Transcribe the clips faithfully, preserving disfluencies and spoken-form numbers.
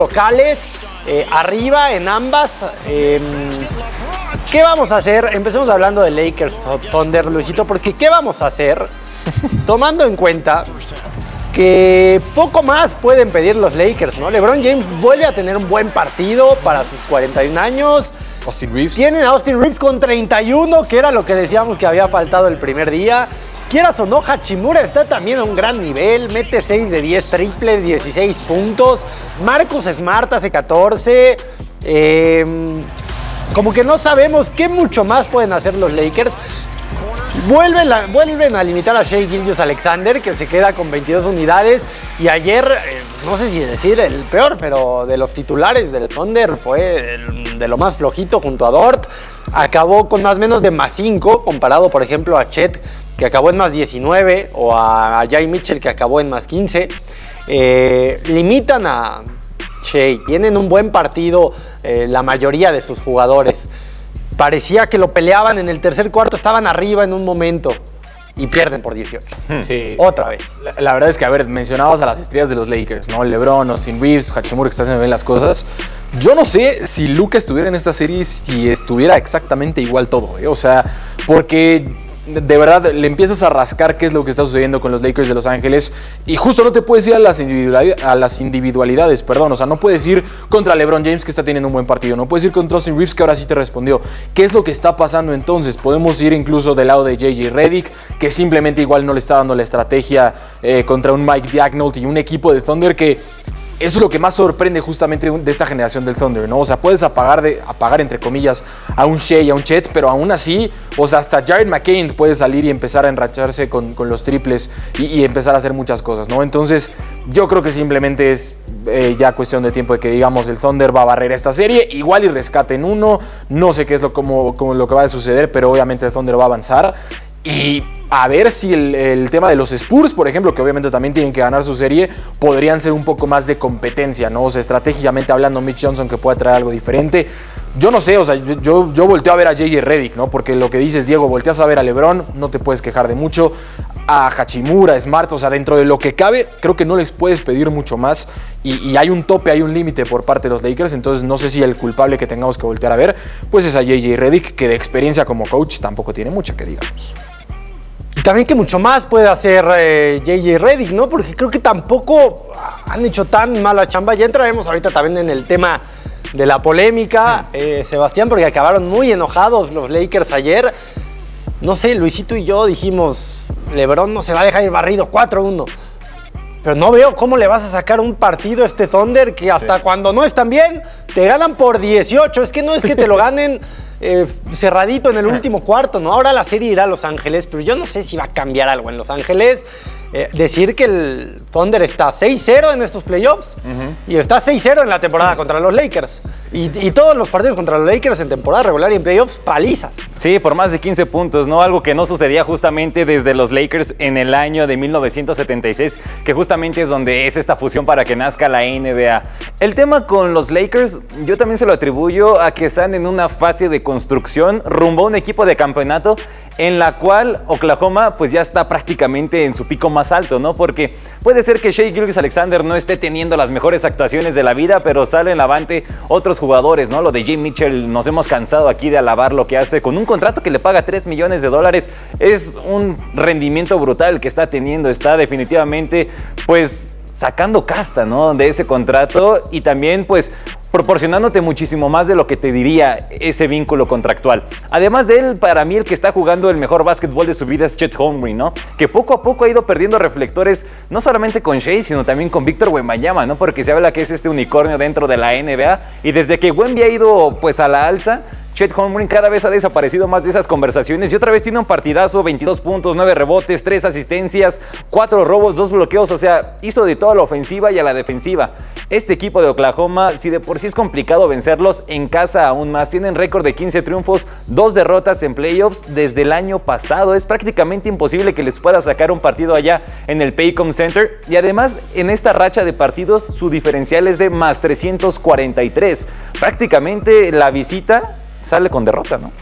locales, eh, arriba en ambas. Eh, ¿Qué vamos a hacer? Empecemos hablando de Lakers Thunder, Luisito, porque ¿qué vamos a hacer? Tomando en cuenta que poco más pueden pedir los Lakers, ¿no? LeBron James vuelve a tener un buen partido para sus cuarenta y un años. Austin Reeves. Tienen a Austin Reeves con treinta y uno, que era lo que decíamos que había faltado el primer día. Quieras o no, Hachimura está también a un gran nivel, mete seis de diez triples, dieciséis puntos. Marcus Smart hace catorce. Eh, como que no sabemos qué mucho más pueden hacer los Lakers. Vuelven a, vuelven a limitar a Shai Gilgeous-Alexander, que se queda con veintidós unidades. Y ayer, eh, no sé si decir el peor, pero de los titulares del Thunder fue el, de lo más flojito junto a Dort. Acabó con más o menos de más cinco, comparado por ejemplo a Chet, que acabó en más diecinueve, o a Jay Mitchell, que acabó en más quince. Eh, limitan a Shai, tienen un buen partido eh, la mayoría de sus jugadores. Parecía que lo peleaban en el tercer cuarto, estaban arriba en un momento y pierden por dieciocho. Sí. Otra vez. La, la verdad es que, a ver, mencionabas a las estrellas de los Lakers, ¿no? LeBron, Austin Reeves, Hachimura, que está haciendo bien las cosas. Yo no sé si Luka estuviera en esta serie, si estuviera exactamente igual todo, ¿eh? O sea, porque de verdad le empiezas a rascar qué es lo que está sucediendo con los Lakers de Los Ángeles y justo no te puedes ir a las, individualidades, a las individualidades, perdón, o sea, no puedes ir contra LeBron James, que está teniendo un buen partido, no puedes ir contra Austin Reeves, que ahora sí te respondió. ¿Qué es lo que está pasando entonces? Podemos ir incluso del lado de J J Redick, que simplemente igual no le está dando la estrategia eh, contra un Mike Daigneault y un equipo de Thunder que eso es lo que más sorprende justamente de esta generación del Thunder, ¿no? O sea, puedes apagar, de, apagar entre comillas, a un Shai y a un Chet, pero aún así, o sea, hasta Jared McCain puede salir y empezar a enracharse con, con los triples y, y empezar a hacer muchas cosas, ¿no? Entonces, yo creo que simplemente es eh, ya cuestión de tiempo de que, digamos, el Thunder va a barrer esta serie, igual y rescaten uno, no sé qué es lo, como, como lo que va a suceder, pero obviamente el Thunder va a avanzar. Y a ver si el, el tema de los Spurs, por ejemplo, que obviamente también tienen que ganar su serie, podrían ser un poco más de competencia, ¿no? O sea, estratégicamente hablando, Mitch Johnson que pueda traer algo diferente. Yo no sé, o sea, yo, yo volteo a ver a J J Redick, ¿no? Porque lo que dices, Diego, volteas a ver a LeBron, no te puedes quejar de mucho. A Hachimura, Smart, o sea, dentro de lo que cabe, creo que no les puedes pedir mucho más. Y, y hay un tope, hay un límite por parte de los Lakers. Entonces no sé si el culpable que tengamos que voltear a ver, pues es a J J Redick, que de experiencia como coach tampoco tiene mucha, que digamos. Y también que mucho más puede hacer eh, J J Redick, ¿no? Porque creo que tampoco han hecho tan mala chamba. Ya entraremos ahorita también en el tema de la polémica, eh, Sebastián, porque acabaron muy enojados los Lakers ayer. No sé, Luisito y yo dijimos, LeBron no se va a dejar ir barrido cuatro uno. Pero no veo cómo le vas a sacar un partido a este Thunder que hasta sí. Cuando no están bien, te ganan por dieciocho. Es que no es que te lo ganen eh, cerradito en el último cuarto, ¿no? Ahora la serie irá a Los Ángeles, pero yo no sé si va a cambiar algo en Los Ángeles. Eh, decir que el Thunder está seis cero en estos playoffs uh-huh. y está seis cero en la temporada uh-huh. contra los Lakers. Y, y todos los partidos contra los Lakers en temporada regular y en playoffs, palizas. Sí, por más de quince puntos, ¿no? Algo que no sucedía justamente desde los Lakers en el año de mil novecientos setenta y seis, que justamente es donde es esta fusión para que nazca la N B A. El tema con los Lakers, yo también se lo atribuyo a que están en una fase de construcción rumbo a un equipo de campeonato en la cual Oklahoma pues ya está prácticamente en su pico más alto, ¿no? Porque puede ser que Shai Gilgeous-Alexander no esté teniendo las mejores actuaciones de la vida, pero salen avante otros jugadores, ¿no? Lo de Jay Mitchell, nos hemos cansado aquí de alabar lo que hace con un contrato que le paga tres millones de dólares. Es un rendimiento brutal que está teniendo, está definitivamente pues sacando casta, ¿no? De ese contrato y también pues proporcionándote muchísimo más de lo que te diría ese vínculo contractual. Además de él, para mí el que está jugando el mejor básquetbol de su vida es Chet Holmgren, ¿no? Que poco a poco ha ido perdiendo reflectores, no solamente con Shai, sino también con Víctor Wembanyama, ¿no? Porque se habla que es este unicornio dentro de la N B A y desde que Wemby ha ido pues a la alza, Chet Holmgren cada vez ha desaparecido más de esas conversaciones y otra vez tiene un partidazo, veintidós puntos, nueve rebotes, tres asistencias, cuatro robos, dos bloqueos, o sea, hizo de toda la ofensiva y a la defensiva. Este equipo de Oklahoma, si de por sí es complicado vencerlos, en casa aún más. Tienen récord de quince triunfos, dos derrotas en playoffs desde el año pasado. Es prácticamente imposible que les pueda sacar un partido allá en el Paycom Center y además en esta racha de partidos su diferencial es de más trescientos cuarenta y tres. Prácticamente la visita sale con derrota, ¿no?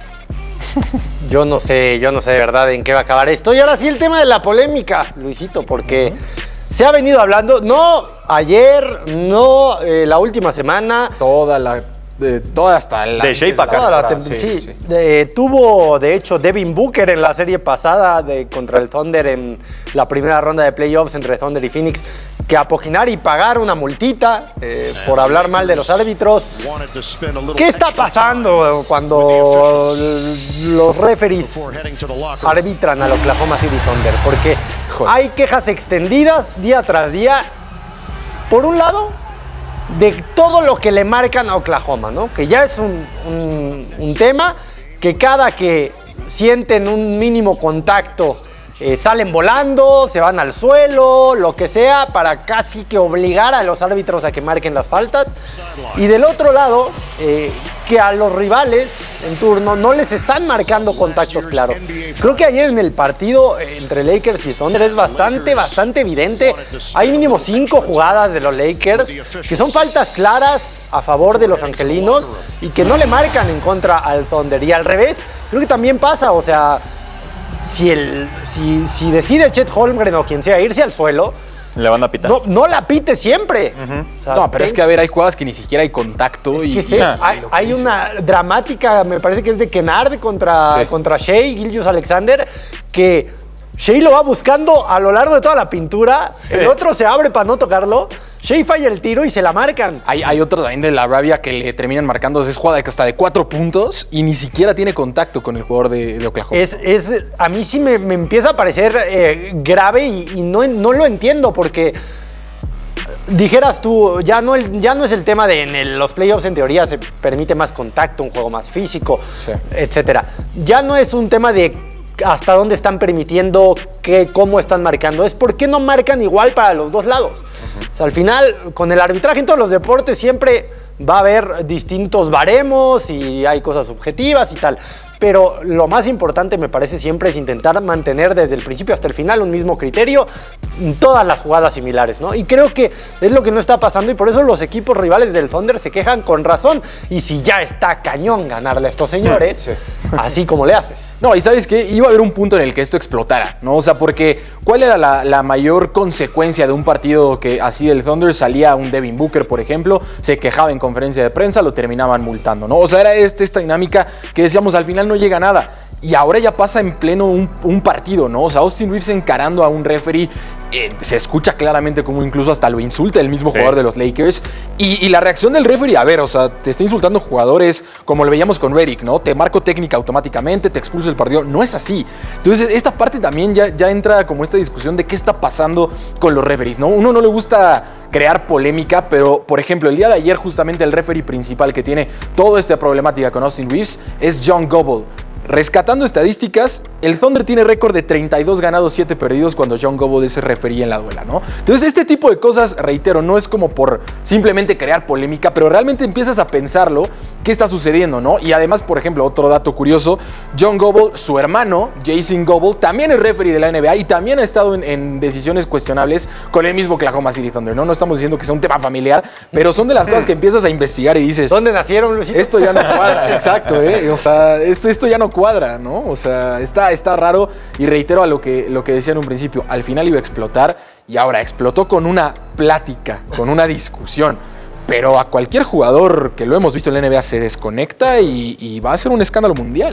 Yo no sé, yo no sé de verdad en qué va a acabar esto. Y ahora sí el tema de la polémica, Luisito, porque uh-huh. se ha venido hablando, no ayer, no eh, la última semana. Toda la... De, toda hasta la... De Shea para acá. Toda la tem- Sí, sí, sí. de- tuvo de hecho Devin Booker en la serie pasada de, contra el Thunder en la primera ronda de playoffs entre Thunder y Phoenix, que apoginar y pagar una multita eh, por hablar mal de los árbitros. ¿Qué está pasando cuando los referees arbitran al Oklahoma City Thunder? Porque Híjole. hay quejas extendidas día tras día. Por un lado, de todo lo que le marcan a Oklahoma, ¿no? Que ya es un, un, un tema que cada que sienten un mínimo contacto eh, salen volando, se van al suelo, lo que sea, para casi que obligar a los árbitros a que marquen las faltas. Y del otro lado, eh, que a los rivales en turno no les están marcando contactos claros. Creo que ayer en el partido entre Lakers y Thunder es bastante, bastante evidente. Hay mínimo cinco jugadas de los Lakers que son faltas claras a favor de los angelinos y que no le marcan en contra al Thunder. Y al revés, creo que también pasa, o sea, si, el, si, si decide Chet Holmgren o quien sea irse al suelo, Le van a pitar. no, no la pite siempre. Uh-huh. O sea, No, pero es ten- que a ver, hay jugadas que ni siquiera hay contacto Es y... que sí, y- hay, y lo que hay dices. una dramática, me parece que es de Kennard contra, Sí. contra Shea, Gilgeous Alexander, que Shea lo va buscando a lo largo de toda la pintura, Sí. el otro se abre para no tocarlo, Shea falla el tiro y se la marcan. Hay, hay otra también de la rabia que le terminan marcando, es jugada que hasta de cuatro puntos y ni siquiera tiene contacto con el jugador de, de Oklahoma. Es, es, a mí sí me, me empieza a parecer eh, grave y, y no, no lo entiendo porque dijeras tú, ya no, el, ya no es el tema de en el- los playoffs en teoría se permite más contacto, un juego más físico, Sí. etcétera. Ya no es un tema de hasta dónde están permitiendo, qué, cómo están marcando, es por qué no marcan igual para los dos lados. O sea, al final, con el arbitraje en todos los deportes siempre va a haber distintos baremos y hay cosas subjetivas y tal. Pero lo más importante me parece siempre es intentar mantener desde el principio hasta el final un mismo criterio en todas las jugadas similares, ¿no? Y creo que es lo que no está pasando y por eso los equipos rivales del Thunder se quejan con razón. Y si ya está cañón ganarle a estos señores, Sí. así como le haces. No, y ¿sabes qué? Iba a haber un punto en el que esto explotara, ¿no? O sea, porque ¿cuál era la, la mayor consecuencia de un partido que así del Thunder? Salía un Devin Booker, por ejemplo, se quejaba en conferencia de prensa, lo terminaban multando, ¿no? O sea, era este, esta dinámica que decíamos, al final no llega a nada. Y ahora ya pasa en pleno un, un partido, ¿no? O sea, Austin Reeves encarando a un referee, eh, se escucha claramente como incluso hasta lo insulta el mismo Sí. jugador de los Lakers. Y, y la reacción del referee, a ver, o sea, te está insultando jugadores como lo veíamos con Redick, ¿no? Te marco técnica automáticamente, te expulso el partido. No es así. Entonces, esta parte también ya, ya entra como esta discusión de qué está pasando con los referees, ¿no? Uno no le gusta crear polémica, pero, por ejemplo, el día de ayer justamente el referee principal que tiene toda esta problemática con Austin Reeves es John Goble. Rescatando estadísticas, el Thunder tiene récord de treinta y dos ganados, siete perdidos cuando John Goble es el referee en la duela, ¿no? Entonces, este tipo de cosas, reitero, no es como por simplemente crear polémica, pero realmente empiezas a pensarlo, qué está sucediendo, ¿no? Y además, por ejemplo, otro dato curioso, John Goble, su hermano, Jason Goble, también es referee de la N B A y también ha estado en, en decisiones cuestionables con el mismo Oklahoma City Thunder, ¿no? No estamos diciendo que sea un tema familiar, pero son de las cosas que empiezas a investigar y dices... ¿Dónde nacieron, Luisito? Esto ya no cuadra, exacto, ¿eh? O sea, esto, esto ya no cuadra, ¿no? O sea, está, está raro y reitero a lo que, lo que decía en un principio, al final iba a explotar y ahora explotó con una plática, con una discusión. Pero a cualquier jugador que lo hemos visto en la N B A se desconecta y, y va a ser un escándalo mundial.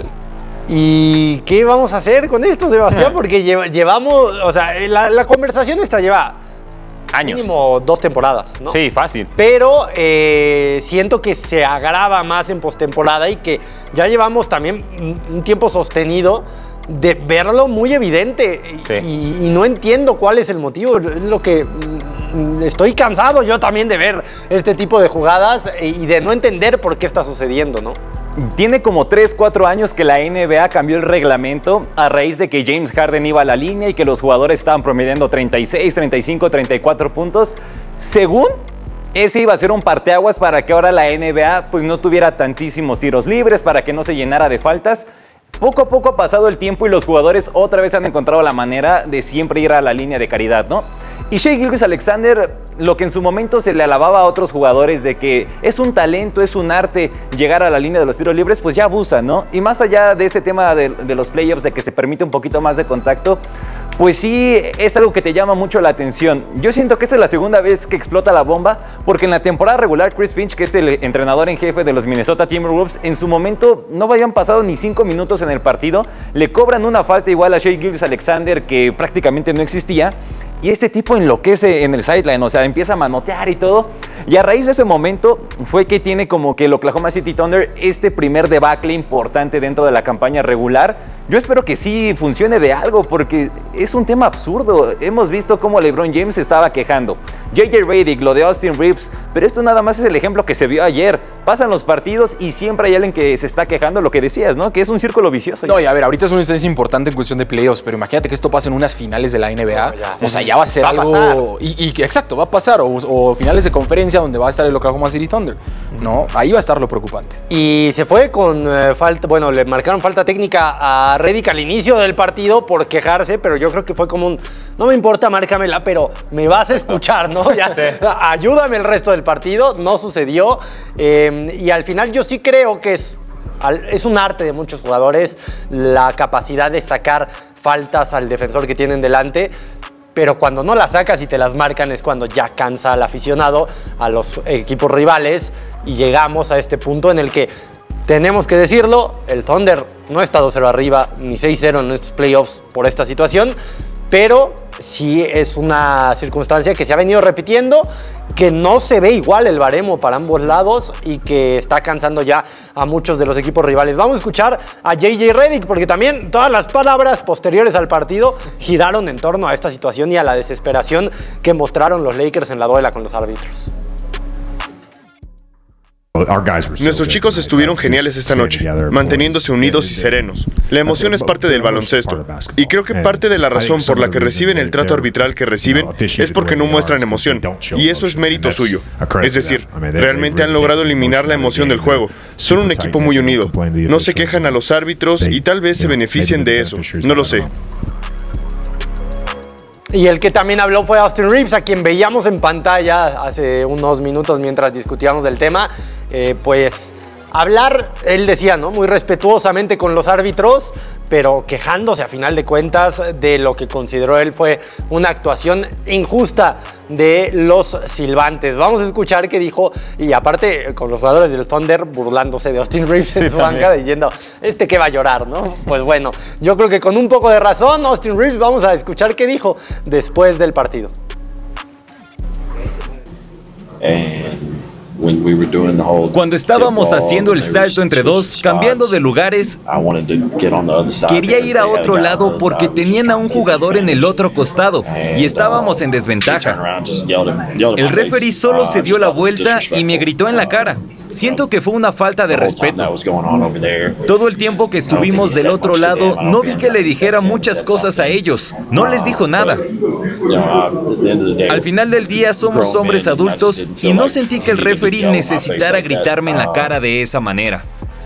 ¿Y qué vamos a hacer con esto, Sebastián? Porque lleva- llevamos, o sea, la, la conversación esta lleva Años. mínimo dos temporadas, ¿no? Sí, fácil. Pero eh, siento que se agrava más en postemporada y que ya llevamos también un- un tiempo sostenido de verlo muy evidente. Y- Sí. Y, y no entiendo cuál es el motivo. Es lo que mm, estoy cansado yo también de ver este tipo de jugadas y de no entender por qué está sucediendo, ¿no? Tiene como tres, cuatro años que la N B A cambió el reglamento a raíz de que James Harden iba a la línea y que los jugadores estaban promediando treinta y seis, treinta y cinco, treinta y cuatro puntos. Según ese iba a ser un parteaguas para que ahora la N B A pues, no tuviera tantísimos tiros libres, para que no se llenara de faltas. Poco a poco ha pasado el tiempo y los jugadores otra vez han encontrado la manera de siempre ir a la línea de caridad, ¿no? Y Shai Gilgeous-Alexander, lo que en su momento se le alababa a otros jugadores de que es un talento, es un arte llegar a la línea de los tiros libres, pues ya abusa, ¿no? Y más allá de este tema de, de los playoffs, de que se permite un poquito más de contacto, Pues sí, es algo que te llama mucho la atención. Yo siento que esta es la segunda vez que explota la bomba, porque en la temporada regular Chris Finch, que es el entrenador en jefe de los Minnesota Timberwolves, en su momento no habían pasado ni cinco minutos en el partido, le cobran una falta igual a Shai Gilgeous-Alexander que prácticamente no existía, y este tipo enloquece en el sideline, o sea, empieza a manotear y todo, y a raíz de ese momento fue que tiene como que el Oklahoma City Thunder este primer debacle importante dentro de la campaña regular. Yo espero que sí funcione de algo, porque es un tema absurdo. Hemos visto cómo LeBron James se estaba quejando, J J Redick, lo de Austin Reeves, pero esto nada más es el ejemplo que se vio ayer. Pasan los partidos y siempre hay alguien que se está quejando, lo que decías, ¿no? Que es un círculo vicioso. No, y a ver, ahorita es una instancia importante en cuestión de playoffs, pero imagínate que esto pasa en unas finales de la N B A. No, ya. O sea, ya va a ser va algo... A y, y exacto, va a pasar. O, o finales de conferencia donde va a estar el Oklahoma City Thunder, ¿no? Ahí va a estar lo preocupante. Y se fue con eh, falta... Bueno, le marcaron falta técnica a Redick al inicio del partido por quejarse, pero yo creo que fue como un... No me importa, márcamela, pero me vas a escuchar, ¿no? Ya, sí. Ayúdame el resto del partido. No sucedió. Eh, y al final yo sí creo que es, es un arte de muchos jugadores la capacidad de sacar faltas al defensor que tienen delante. Pero cuando no las sacas y te las marcan es cuando ya cansa al aficionado, a los equipos rivales. Y llegamos a este punto en el que tenemos que decirlo, el Thunder no está dos cero arriba ni seis cero en estos playoffs por esta situación, pero sí es una circunstancia que se ha venido repitiendo, que no se ve igual el baremo para ambos lados y que está cansando ya a muchos de los equipos rivales. Vamos a escuchar a J J Redick, porque también todas las palabras posteriores al partido giraron en torno a esta situación y a la desesperación que mostraron los Lakers en la duela con los árbitros. Nuestros chicos estuvieron geniales esta noche, manteniéndose unidos y serenos. La emoción es parte del baloncesto, y creo que parte de la razón por la que reciben el trato arbitral que reciben es porque no muestran emoción, y eso es mérito suyo. Es decir, realmente han logrado eliminar la emoción del juego. Son un equipo muy unido. No se quejan a los árbitros y tal vez se beneficien de eso. No lo sé. Y el que también habló fue Austin Reeves, a quien veíamos en pantalla hace unos minutos mientras discutíamos del tema. Eh, pues hablar, él decía, ¿no? Muy respetuosamente con los árbitros, pero quejándose a final de cuentas de lo que consideró él fue una actuación injusta de los silbantes. Vamos a escuchar qué dijo, y aparte con los jugadores del Thunder burlándose de Austin Reeves sí, en su banca, diciendo, este que va a llorar, ¿no? Pues bueno, yo creo que con un poco de razón, Austin Reeves, vamos a escuchar qué dijo después del partido. Eh. Cuando estábamos haciendo el salto entre dos, cambiando de lugares, quería ir a otro lado porque tenían a un jugador en el otro costado y estábamos en desventaja. El referee solo se dio la vuelta y me gritó en la cara. Siento que fue una falta de respeto. Todo el tiempo que estuvimos del otro lado, no vi que le dijera muchas cosas a ellos. No les dijo nada. Al final del día somos hombres adultos y no sentí que el referee necesitara gritarme en la cara de esa manera.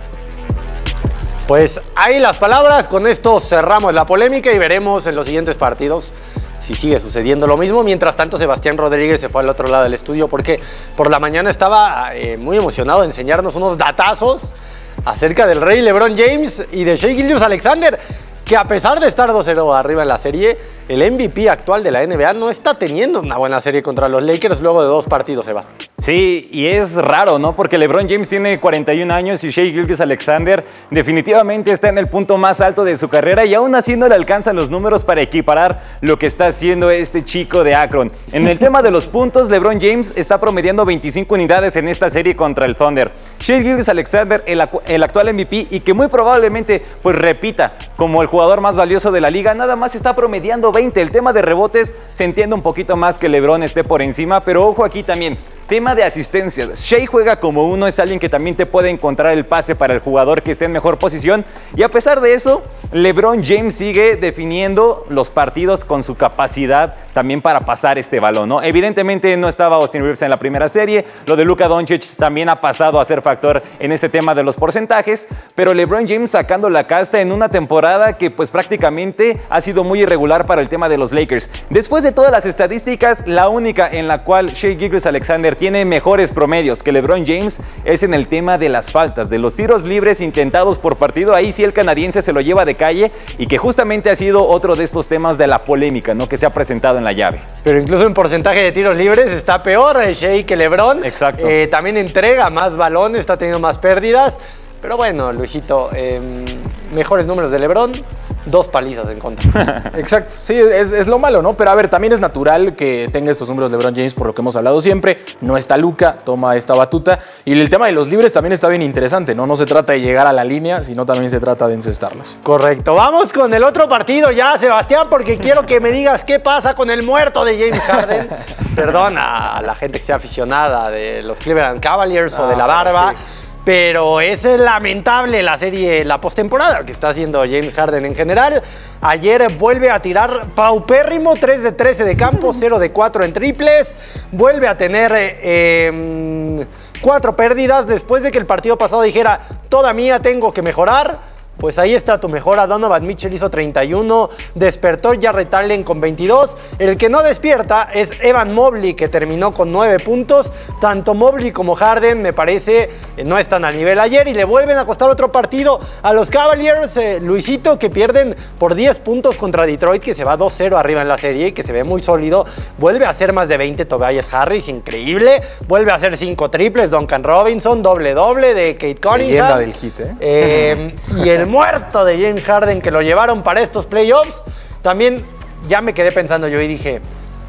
Pues ahí las palabras, con esto cerramos la polémica y veremos en los siguientes partidos si sigue sucediendo lo mismo. Mientras tanto, Sebastián Rodríguez se fue al otro lado del estudio porque por la mañana estaba eh, muy emocionado de enseñarnos unos datazos acerca del rey LeBron James y de Shai Gilgeous-Alexander, que a pesar de estar dos cero arriba en la serie, el M V P actual de la N B A no está teniendo una buena serie contra los Lakers luego de dos partidos, Eva. Sí, y es raro, ¿no? Porque LeBron James tiene cuarenta y un años y Shai Gilgeous-Alexander definitivamente está en el punto más alto de su carrera y aún así no le alcanzan los números para equiparar lo que está haciendo este chico de Akron. En el tema de los puntos, LeBron James está promediando veinticinco unidades en esta serie contra el Thunder. Shai Gilgeous-Alexander, el, el actual M V P y que muy probablemente pues repita como el jugador más valioso de la liga, nada más está promediando veinte. El tema de rebotes se entiende un poquito más que LeBron esté por encima, pero ojo aquí también. Tema de asistencias. Shai juega como uno, es alguien que también te puede encontrar el pase para el jugador que esté en mejor posición. Y a pesar de eso, LeBron James sigue definiendo los partidos con su capacidad también para pasar este balón, ¿no? Evidentemente no estaba Austin Reeves en la primera serie. Lo de Luka Doncic también ha pasado a ser factor en este tema de los porcentajes, pero LeBron James sacando la casta en una temporada que pues prácticamente ha sido muy irregular para el tema de los Lakers. Después de todas las estadísticas, la única en la cual Shai Gilgeous-Alexander tiene mejores promedios que LeBron James es en el tema de las faltas, de los tiros libres intentados por partido. Ahí sí el canadiense se lo lleva de calle y que justamente ha sido otro de estos temas de la polémica, ¿no?, que se ha presentado en la llave. Pero incluso en porcentaje de tiros libres está peor Shai que LeBron. Exacto. Eh, también entrega más balones, está teniendo más pérdidas. Pero bueno, Luisito, eh, mejores números de LeBron, dos palizas en contra. Exacto, sí, es, es lo malo, ¿no? Pero a ver, también es natural que tenga estos números LeBron James, por lo que hemos hablado siempre. No está Luka, toma esta batuta. Y el tema de los libres también está bien interesante, ¿no? No se trata de llegar a la línea, sino también se trata de encestarlos. Correcto. Vamos con el otro partido ya, Sebastián, porque quiero que me digas qué pasa con el muerto de James Harden. Perdón a la gente que sea aficionada de los Cleveland Cavaliers ah, o de la barba. Sí. Pero es lamentable la serie, la postemporada que está haciendo James Harden en general. Ayer vuelve a tirar paupérrimo, tres de trece de campo, cero de cuatro en triples. Vuelve a tener eh, cuatro pérdidas después de que el partido pasado dijera, toda mía, tengo que mejorar. Pues ahí está tu mejora. Donovan Mitchell hizo treinta y uno, despertó Jarrett Allen con veintidós. El que no despierta es Evan Mobley, que terminó con nueve puntos. Tanto Mobley como Harden, me parece, no están al nivel ayer y le vuelven a costar otro partido a los Cavaliers, eh, Luisito, que pierden por diez puntos contra Detroit, que se va dos cero arriba en la serie y que se ve muy sólido. Vuelve a hacer más de veinte Tobias Harris, increíble. Vuelve a hacer cinco triples, Duncan Robinson, doble doble de Kate Cunningham. Leyenda del hit, ¿eh? eh y el muerto de James Harden que lo llevaron para estos playoffs. También ya me quedé pensando yo y dije,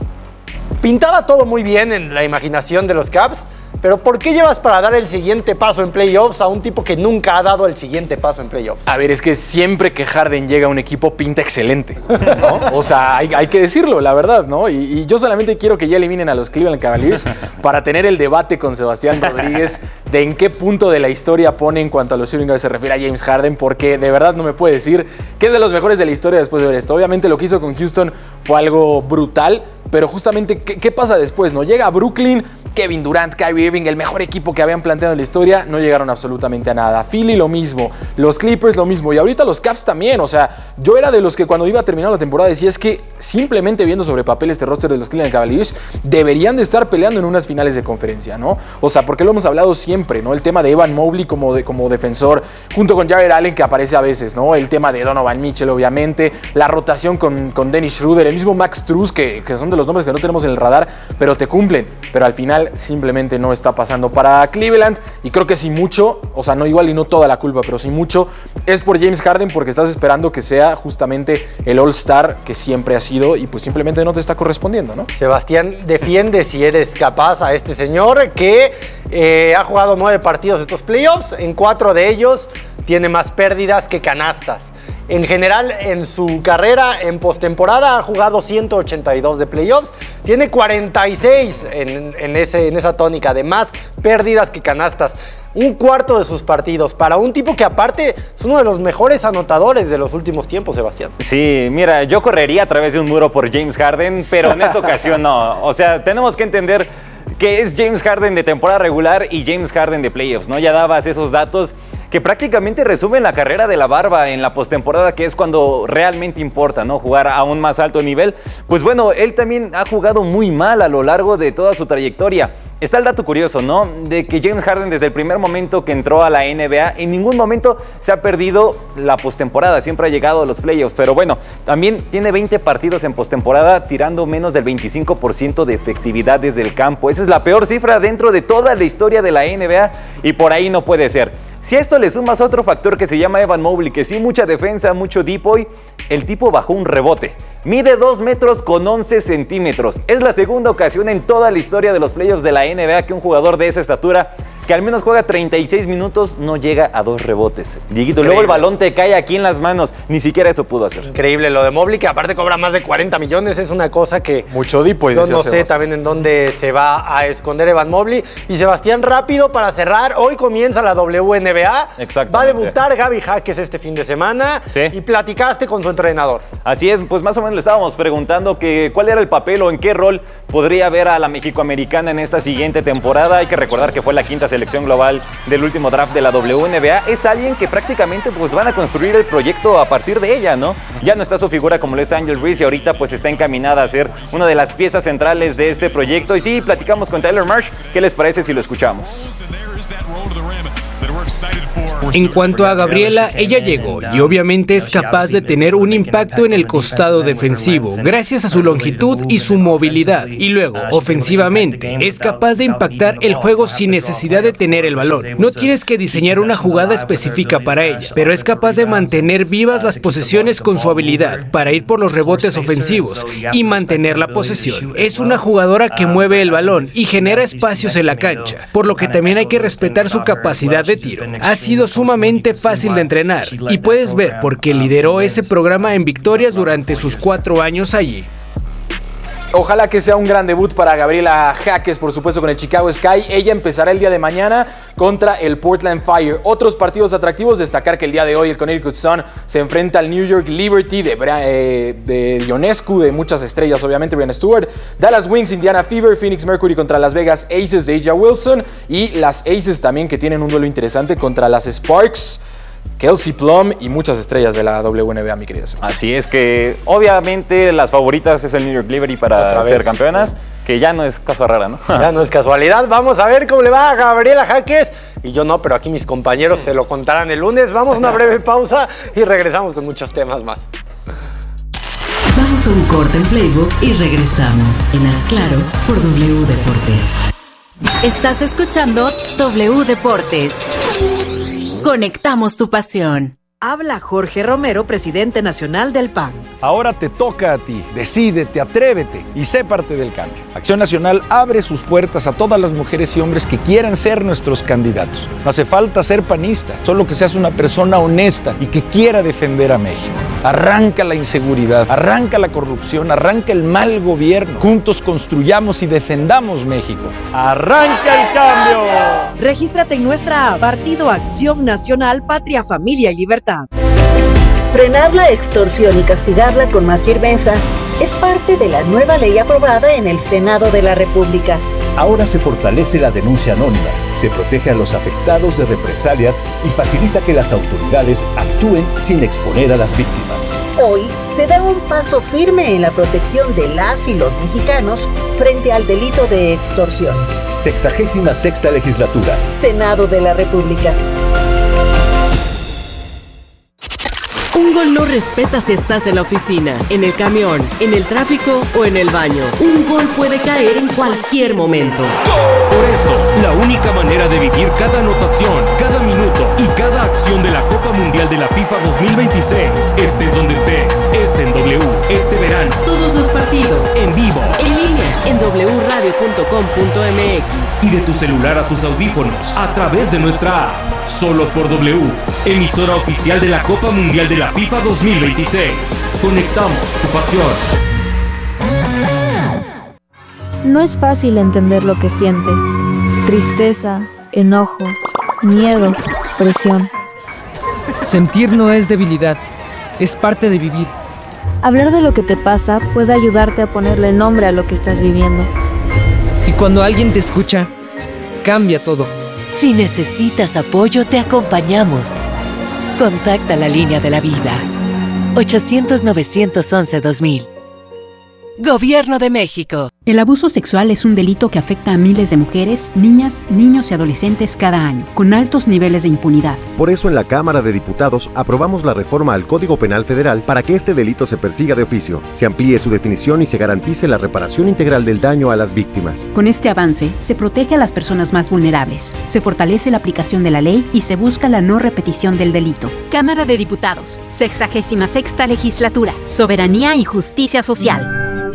pintaba todo muy bien en la imaginación de los Cavs, pero ¿por qué llevas para dar el siguiente paso en playoffs a un tipo que nunca ha dado el siguiente paso en playoffs? A ver, es que siempre que Harden llega a un equipo pinta excelente, ¿no? O sea, hay, hay que decirlo, la verdad, ¿no? Y, y yo solamente quiero que ya eliminen a los Cleveland Cavaliers para tener el debate con Sebastián Rodríguez de en qué punto de la historia pone en cuanto a los shooting guards se refiere a James Harden, porque de verdad no me puede decir que es de los mejores de la historia después de ver esto. Obviamente lo que hizo con Houston fue algo brutal, pero justamente, ¿qué, qué pasa después? ¿No? Llega a Brooklyn, Kevin Durant, Kyrie Irving, el mejor equipo que habían planteado en la historia, no llegaron absolutamente a nada. Philly lo mismo, los Clippers lo mismo, y ahorita los Cavs también. O sea, yo era de los que cuando iba a terminar la temporada decía es que simplemente viendo sobre papel este roster de los Cleveland Cavaliers, deberían de estar peleando en unas finales de conferencia, ¿no? O sea, porque lo hemos hablado siempre, ¿no? El tema de Evan Mobley como, de, como defensor, junto con Jarrett Allen, que aparece a veces, ¿no? El tema de Donovan Mitchell, obviamente, la rotación con, con Dennis Schroeder, el mismo Max Strus, que, que son de los nombres que no tenemos en el radar, pero te cumplen. Pero al final simplemente no está pasando para Cleveland, y creo que si mucho, o sea, no igual y no toda la culpa, pero si mucho es por James Harden, porque estás esperando que sea justamente el All-Star que siempre ha sido y pues simplemente no te está correspondiendo, ¿no? Sebastián, defiende si eres capaz a este señor que eh, ha jugado nueve partidos de estos playoffs, en cuatro de ellos tiene más pérdidas que canastas. En general, en su carrera en postemporada ha jugado ciento ochenta y dos de playoffs. Tiene cuarenta y seis en, en, ese, en esa tónica de más pérdidas que canastas. Un cuarto de sus partidos para un tipo que aparte es uno de los mejores anotadores de los últimos tiempos, Sebastián. Sí, mira, yo correría a través de un muro por James Harden, pero en esta ocasión no. O sea, tenemos que entender que es James Harden de temporada regular y James Harden de playoffs, ¿no? Ya dabas esos datos que prácticamente resumen la carrera de la barba en la postemporada, que es cuando realmente importa, ¿no? Jugar a un más alto nivel. Pues bueno, él también ha jugado muy mal a lo largo de toda su trayectoria. Está el dato curioso, ¿no? De que James Harden desde el primer momento que entró a la N B A, en ningún momento se ha perdido la postemporada, siempre ha llegado a los playoffs. Pero bueno, también tiene veinte partidos en postemporada, tirando menos del veinticinco por ciento de efectividad desde el campo. Esa es la peor cifra dentro de toda la historia de la N B A y por ahí no puede ser. Si a esto le sumas otro factor que se llama Evan Mobley, que sí, mucha defensa, mucho deep boy, el tipo bajó un rebote. Mide dos metros con once centímetros. Es la segunda ocasión en toda la historia de los playoffs de la N B A que un jugador de esa estatura, que al menos juega treinta y seis minutos, no llega a dos rebotes. Dieguito, luego el balón te cae aquí en las manos. Ni siquiera eso pudo hacer. Increíble lo de Mobley, que aparte cobra más de cuarenta millones. Es una cosa que mucho deep boy, yo no sé también en dónde se va a esconder Evan Mobley. Y Sebastián, rápido para cerrar. Hoy comienza la W N B A. Exactamente. Va a debutar Gaby Jaques este fin de semana. Sí. Y platicaste con su entrenador. Así es, pues más o menos le estábamos preguntando que cuál era el papel o en qué rol podría ver a la mexicoamericana en esta siguiente temporada. Hay que recordar que fue la quinta selección selección global del último draft de la W N B A, es alguien que prácticamente pues van a construir el proyecto a partir de ella, ¿no? Ya no está su figura como lo es Angel Reese y ahorita pues está encaminada a ser una de las piezas centrales de este proyecto. Y sí, platicamos con Tyler Marsh. ¿Qué les parece si lo escuchamos? En cuanto a Gabriela, ella llegó y obviamente es capaz de tener un impacto en el costado defensivo gracias a su longitud y su movilidad. Y luego, ofensivamente, es capaz de impactar el juego sin necesidad de tener el balón. No tienes que diseñar una jugada específica para ella, pero es capaz de mantener vivas las posesiones con su habilidad para ir por los rebotes ofensivos y mantener la posesión. Es una jugadora que mueve el balón y genera espacios en la cancha, por lo que también hay que respetar su capacidad de tiro. Ha sido sumamente fácil de entrenar y puedes ver por qué lideró ese programa en victorias durante sus cuatro años allí. Ojalá que sea un gran debut para Gabriela Jaques, por supuesto, con el Chicago Sky. Ella empezará el día de mañana contra el Portland Fire. Otros partidos atractivos, destacar que el día de hoy el Connecticut Sun se enfrenta al New York Liberty de, eh, de Ionescu, de muchas estrellas, obviamente, Brian Stewart. Dallas Wings, Indiana Fever, Phoenix Mercury contra Las Vegas Aces de A'ja Wilson. Y las Aces también, que tienen un duelo interesante contra las Sparks, Kelsey Plum y muchas estrellas de la W N B A, mi querida. Así es que, obviamente, las favoritas es el New York Liberty para ser campeonas, que ya no es cosa rara, ¿no? Ya no es casualidad. Vamos a ver cómo le va a Gabriela Jaques. Y yo no, pero aquí mis compañeros se lo contarán el lunes. Vamos a una breve pausa y regresamos con muchos temas más. Vamos a un corte en Playbook y regresamos en Haz Claro por W Deportes. Estás escuchando W Deportes. Conectamos tu pasión. Habla Jorge Romero, presidente nacional del P A N. Ahora te toca a ti. Decídete, atrévete y sé parte del cambio. Acción Nacional abre sus puertas a todas las mujeres y hombres que quieran ser nuestros candidatos. No hace falta ser panista, solo que seas una persona honesta y que quiera defender a México. Arranca la inseguridad, arranca la corrupción, arranca el mal gobierno. Juntos construyamos y defendamos México. ¡Arranca el cambio! Regístrate en nuestra app Partido Acción Nacional, Patria, Familia y Libertad. Frenar la extorsión y castigarla con más firmeza es parte de la nueva ley aprobada en el Senado de la República. Ahora se fortalece la denuncia anónima, se protege a los afectados de represalias y facilita que las autoridades actúen sin exponer a las víctimas. Hoy se da un paso firme en la protección de las y los mexicanos frente al delito de extorsión. Sexagésima sexta legislatura. Senado de la República. Un gol no respeta si estás en la oficina, en el camión, en el tráfico o en el baño. Un gol puede caer en cualquier momento. Por eso, la única manera de vivir cada anotación, cada minuto y cada acción de la Copa Mundial de la FIFA dos mil veintiséis, estés donde estés, es en W este verano. Todos los partidos, en vivo, en línea, en doble u radio punto com punto m x. Y de tu celular a tus audífonos, a través de nuestra app. Solo por W, emisora oficial de la Copa Mundial de la FIFA dos mil veintiséis. Conectamos tu pasión. No es fácil entender lo que sientes. Tristeza, enojo, miedo, presión. Sentir no es debilidad, es parte de vivir. Hablar de lo que te pasa puede ayudarte a ponerle nombre a lo que estás viviendo. Y cuando alguien te escucha, cambia todo. Si necesitas apoyo, te acompañamos. Contacta la línea de la vida. ochocientos, novecientos once, dos mil. Gobierno de México. El abuso sexual es un delito que afecta a miles de mujeres, niñas, niños y adolescentes cada año, con altos niveles de impunidad. Por eso en la Cámara de Diputados aprobamos la reforma al Código Penal Federal para que este delito se persiga de oficio, se amplíe su definición y se garantice la reparación integral del daño a las víctimas. Con este avance, se protege a las personas más vulnerables, se fortalece la aplicación de la ley y se busca la no repetición del delito. Cámara de Diputados, sexagésima sexta legislatura, soberanía y justicia social.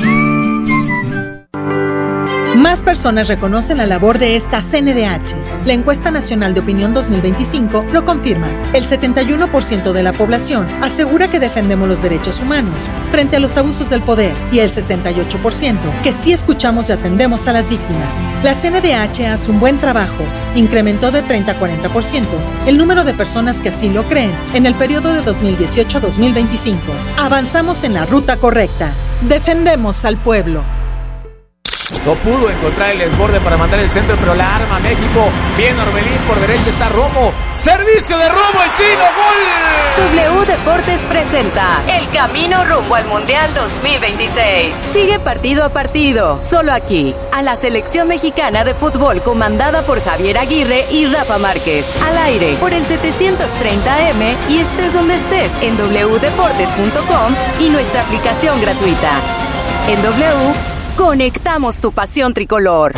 Más personas reconocen la labor de esta C N D H. La Encuesta Nacional de Opinión dos mil veinticinco lo confirma. El setenta y uno por ciento de la población asegura que defendemos los derechos humanos frente a los abusos del poder y el sesenta y ocho por ciento que sí escuchamos y atendemos a las víctimas. La C N D H hace un buen trabajo. Incrementó de treinta a cuarenta por ciento el número de personas que así lo creen en el periodo de dos mil dieciocho a dos mil veinticinco. Avanzamos en la ruta correcta. Defendemos al pueblo. No pudo encontrar el desborde para mandar el centro, pero la arma México. Bien Orbelín, por derecha está Romo. Servicio de Romo, el chino, gol. W Deportes presenta el camino rumbo al Mundial dos mil veintiséis. Sigue partido a partido, solo aquí, a la selección mexicana de fútbol comandada por Javier Aguirre y Rafa Márquez. Al aire por el setecientos treinta A M y estés donde estés en doble u deportes punto com y nuestra aplicación gratuita. En W, conectamos tu pasión tricolor.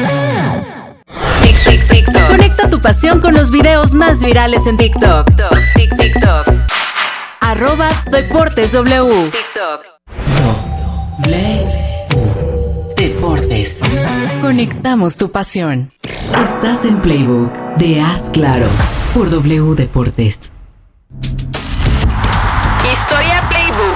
Tic, tic, TikTok. Conecta tu pasión con los videos más virales en TikTok. Tic, TikTok. Arroba Deportes W. TikTok. W Deportes. Conectamos tu pasión. Estás en Playbook de Haz Claro por W Deportes. Historia Playbook.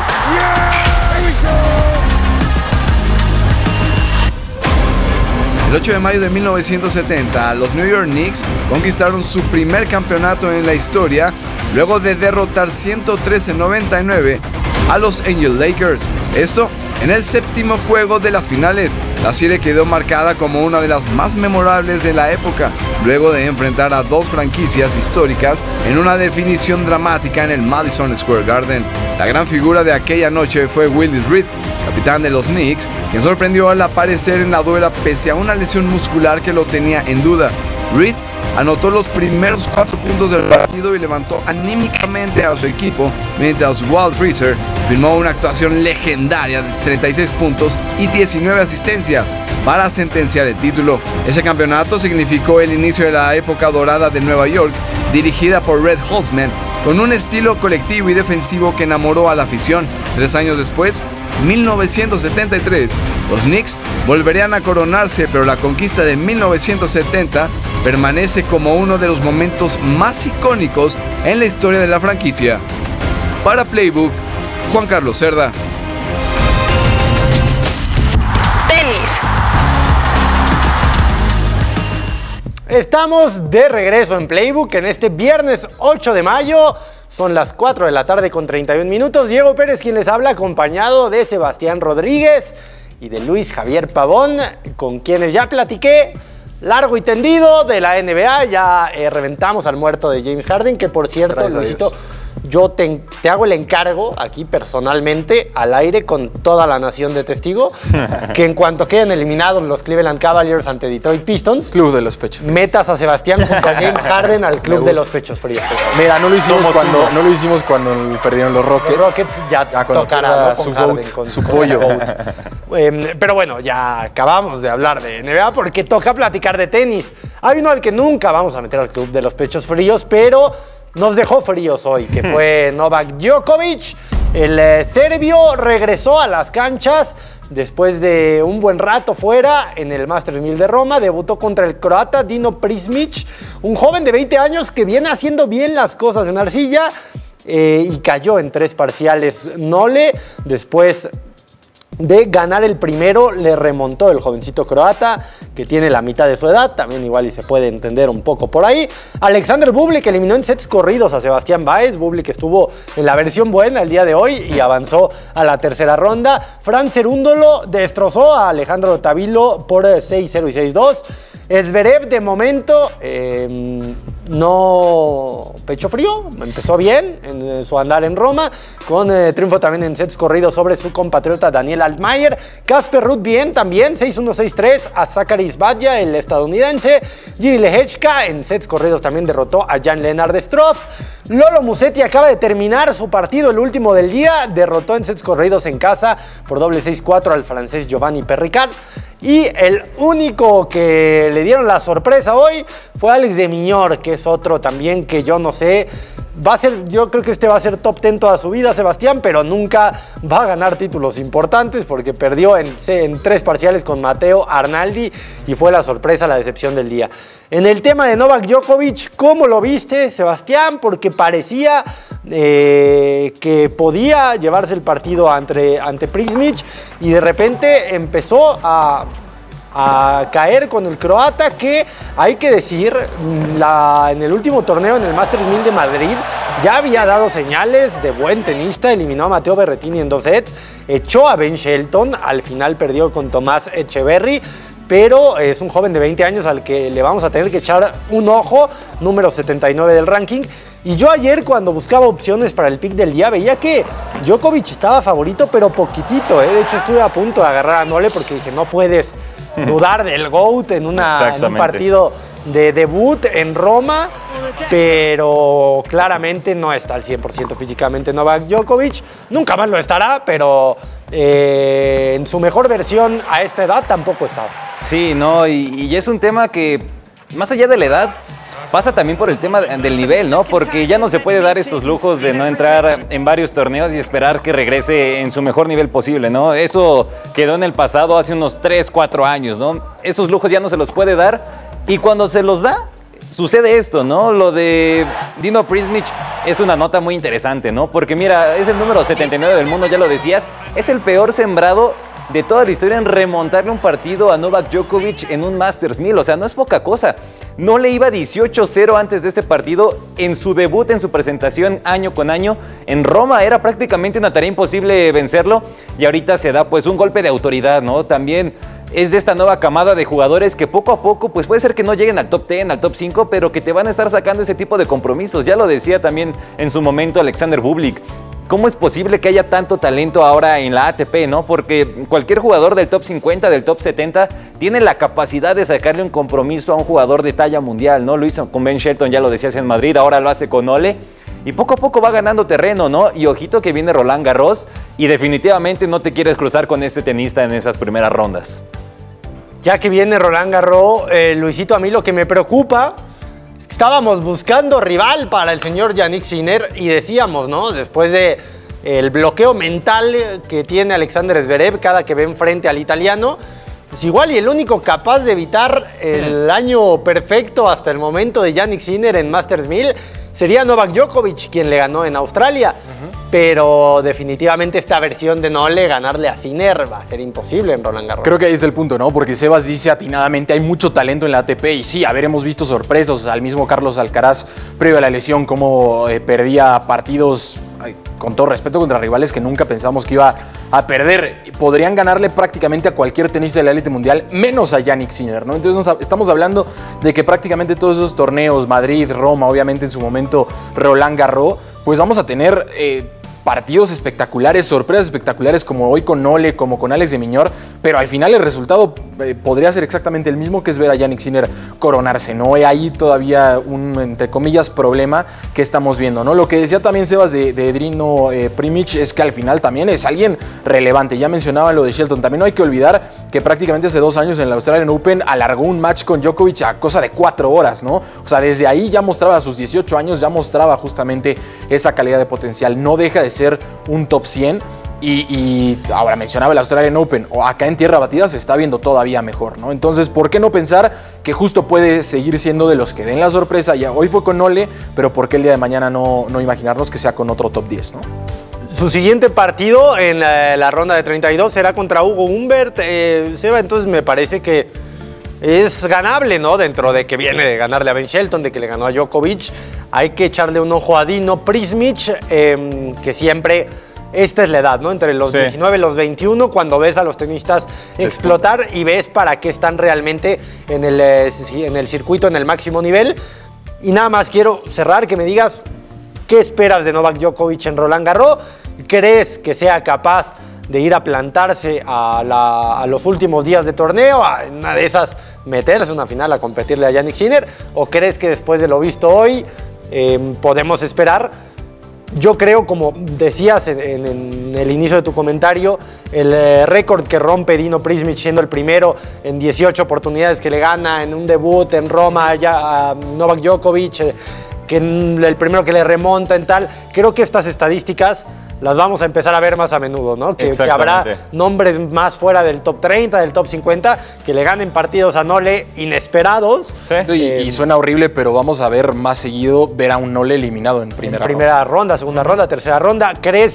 El ocho de mayo de mil novecientos setenta, los New York Knicks conquistaron su primer campeonato en la historia luego de derrotar ciento trece a noventa y nueve a los Angeles Lakers. Esto en el séptimo juego de las finales. La serie quedó marcada como una de las más memorables de la época, luego de enfrentar a dos franquicias históricas en una definición dramática en el Madison Square Garden. La gran figura de aquella noche fue Willis Reed, capitán de los Knicks, quien sorprendió al aparecer en la duela pese a una lesión muscular que lo tenía en duda. Reed anotó los primeros cuatro puntos del partido y levantó anímicamente a su equipo, mientras Walt Frazier firmó una actuación legendaria de treinta y seis puntos y diecinueve asistencias para sentenciar el título. Ese campeonato significó el inicio de la época dorada de Nueva York, dirigida por Red Holzman, con un estilo colectivo y defensivo que enamoró a la afición. Tres años después, mil novecientos setenta y tres, los Knicks volverían a coronarse, pero la conquista de mil novecientos setenta permanece como uno de los momentos más icónicos en la historia de la franquicia. Para Playbook, Juan Carlos Cerda. Tenis. Estamos de regreso en Playbook en este viernes ocho de mayo. Son las cuatro de la tarde con treinta y un minutos. Diego Pérez quien les habla, acompañado de Sebastián Rodríguez y de Luis Javier Pavón, con quienes ya platiqué largo y tendido de la N B A. Ya eh, reventamos al muerto de James Harden, que por cierto, Gracias Luisito, yo te, te hago el encargo aquí personalmente, al aire, con toda la nación de testigo, que en cuanto queden eliminados los Cleveland Cavaliers ante Detroit Pistons, Club de los Pechos Fríos, metas a Sebastián junto a James Harden al Club de los Pechos Fríos. Mira, no lo hicimos Somos cuando uno. no lo hicimos cuando perdieron los Rockets. Los Rockets ya, ya tocará, ¿no? su, con Harden, goat, con, su con pollo. eh, pero bueno, ya acabamos de hablar de N B A porque toca platicar de tenis. Hay uno al que nunca vamos a meter al Club de los Pechos Fríos, pero nos dejó fríos hoy, que fue Novak Djokovic. El eh, serbio regresó a las canchas después de un buen rato fuera en el Masters mil de Roma. Debutó contra el croata Dino Prismic, un joven de veinte años que viene haciendo bien las cosas en arcilla eh, y cayó en tres parciales nole. Después de ganar el primero, le remontó el jovencito croata, que tiene la mitad de su edad, también igual y se puede entender un poco por ahí. Alexander Bublik eliminó en sets corridos a Sebastián Báez. Bublik estuvo en la versión buena el día de hoy y avanzó a la tercera ronda. Fran Cerúndolo destrozó a Alejandro Tavilo por seis cero y seis dos. Zverev de momento eh, no pecho frío, empezó bien en su andar en Roma, con eh, triunfo también en sets corridos sobre su compatriota Daniel Altmaier. Casper Ruud bien también, seis uno seis tres a Zacharias Badja, el estadounidense. Jiri Lehechka en sets corridos también derrotó a Jan-Lennard Struff. Lolo Musetti acaba de terminar su partido, el último del día, derrotó en sets corridos en casa por doble seis cuatro al francés Giovanni Perricard. Y el único que le dieron la sorpresa hoy fue Alex de Miñor, que es otro también que yo no sé, va a ser, yo creo que este va a ser top diez toda su vida, Sebastián, pero nunca va a ganar títulos importantes porque perdió en, en tres parciales con Matteo Arnaldi y fue la sorpresa, la decepción del día. En el tema de Novak Djokovic, ¿cómo lo viste, Sebastián? Porque parecía eh, que podía llevarse el partido ante, ante Prismic y de repente empezó a, a caer con el croata, que hay que decir, la, en el último torneo, en el Masters mil de Madrid, ya había dado señales de buen tenista, eliminó a Matteo Berrettini en dos sets, echó a Ben Shelton, al final perdió con Tomás Echeverry, pero es un joven de veinte años al que le vamos a tener que echar un ojo, número setenta y nueve del ranking. Y yo ayer, cuando buscaba opciones para el pick del día, veía que Djokovic estaba favorito, pero poquitito, ¿eh? De hecho, estuve a punto de agarrar a Nole porque dije, no puedes dudar del GOAT en, una, en un partido de debut en Roma, pero claramente no está al cien por ciento físicamente Novak Djokovic. Nunca más lo estará, pero eh, en su mejor versión a esta edad tampoco estaba. Sí, no, y, y es un tema que, más allá de la edad, pasa también por el tema del nivel, ¿no? Porque ya no se puede dar estos lujos de no entrar en varios torneos y esperar que regrese en su mejor nivel posible, ¿no? Eso quedó en el pasado hace unos tres, cuatro años, ¿no? Esos lujos ya no se los puede dar y cuando se los da, sucede esto, ¿no? Lo de Dino Prismic es una nota muy interesante, ¿no? Porque mira, es el número setenta y nueve del mundo, ya lo decías, es el peor sembrado de toda la historia en remontarle un partido a Novak Djokovic en un Masters mil, o sea, no es poca cosa. No le iba dieciocho cero antes de este partido en su debut, en su presentación año con año en Roma. Era prácticamente una tarea imposible vencerlo y ahorita se da pues un golpe de autoridad, ¿no? También es de esta nueva camada de jugadores que poco a poco, pues puede ser que no lleguen al top diez, al top cinco, pero que te van a estar sacando ese tipo de compromisos. Ya lo decía también en su momento Alexander Bublik. ¿Cómo es posible que haya tanto talento ahora en la A T P, no? Porque cualquier jugador del top cincuenta, del top setenta, tiene la capacidad de sacarle un compromiso a un jugador de talla mundial, ¿no? Lo hizo con Ben Shelton, ya lo decías, en Madrid, ahora lo hace con Nole. Y poco a poco va ganando terreno, ¿no? Y ojito que viene Roland Garros y definitivamente no te quieres cruzar con este tenista en esas primeras rondas. Ya que viene Roland Garros, eh, Luisito, a mí lo que me preocupa... Estábamos buscando rival para el señor Jannik Sinner y decíamos, ¿no? Después de el bloqueo mental que tiene Alexander Zverev cada que ve enfrente al italiano, pues igual y el único capaz de evitar el año perfecto hasta el momento de Jannik Sinner en Masters mil sería Novak Djokovic, quien le ganó en Australia. Uh-huh. Pero definitivamente esta versión de Nole, ganarle a Sinner, va a ser imposible en Roland Garros. Creo que ahí es el punto, ¿no? Porque Sebas dice atinadamente, hay mucho talento en la A T P y sí, a ver, hemos visto sorpresas. Al mismo Carlos Alcaraz, previo a la lesión, cómo eh, perdía partidos, ay, con todo respeto, contra rivales que nunca pensamos que iba a perder. Podrían ganarle prácticamente a cualquier tenista de la élite mundial, menos a Jannik Sinner, ¿no? Entonces nos, estamos hablando de que prácticamente todos esos torneos, Madrid, Roma, obviamente en su momento Roland Garros, pues vamos a tener... Eh, partidos espectaculares, sorpresas espectaculares como hoy con Nole, como con Alex de Miñor, pero al final el resultado eh, podría ser exactamente el mismo, que es ver a Jannik Sinner coronarse, ¿no? Hay ahí todavía un, entre comillas, problema que estamos viendo, ¿no? Lo que decía también Sebas de, de Dino eh, Primic es que al final también es alguien relevante. Ya mencionaba lo de Shelton, también no hay que olvidar que prácticamente hace dos años en la Australian Open alargó un match con Djokovic a cosa de cuatro horas, ¿no? O sea, desde ahí ya mostraba a sus dieciocho años, ya mostraba justamente esa calidad de potencial. No deja de ser un top cien y, y ahora mencionaba el Australian Open, o acá en tierra batida se está viendo todavía mejor, ¿no? Entonces, ¿por qué no pensar que justo puede seguir siendo de los que den la sorpresa? Ya hoy fue con Nole, pero ¿por qué el día de mañana no, no imaginarnos que sea con otro top diez, ¿no? Su siguiente partido en la, la ronda de treinta y dos será contra Hugo Humbert, eh, Seba, entonces me parece que es ganable, ¿no? Dentro de que viene de ganarle a Ben Shelton, de que le ganó a Djokovic, hay que echarle un ojo a Dino Prismic, eh, que siempre, esta es la edad, ¿no? Entre los sí. diecinueve y los veintiuno, cuando ves a los tenistas explotar y ves para qué están realmente en el, en el circuito, en el máximo nivel. Y nada más quiero cerrar, que me digas, ¿qué esperas de Novak Djokovic en Roland Garros? ¿Crees que sea capaz de ir a plantarse a, la, a los últimos días de torneo, a una de esas meterse una final a competirle a Jannik Sinner? ¿O crees que después de lo visto hoy eh, podemos esperar? Yo creo, como decías en, en, en el inicio de tu comentario, el eh, récord que rompe Dino Prismic siendo el primero en dieciocho oportunidades que le gana en un debut en Roma ya a Novak Djokovic, eh, que el primero que le remonta en tal, creo que estas estadísticas las vamos a empezar a ver más a menudo, ¿no? Que, que habrá nombres más fuera del top treinta, del top cincuenta, que le ganen partidos a Nole inesperados. Sí. Y, eh, y suena horrible, pero vamos a ver más seguido ver a un Nole eliminado en primera, en primera ronda. ronda, segunda ronda, tercera ronda. ¿Crees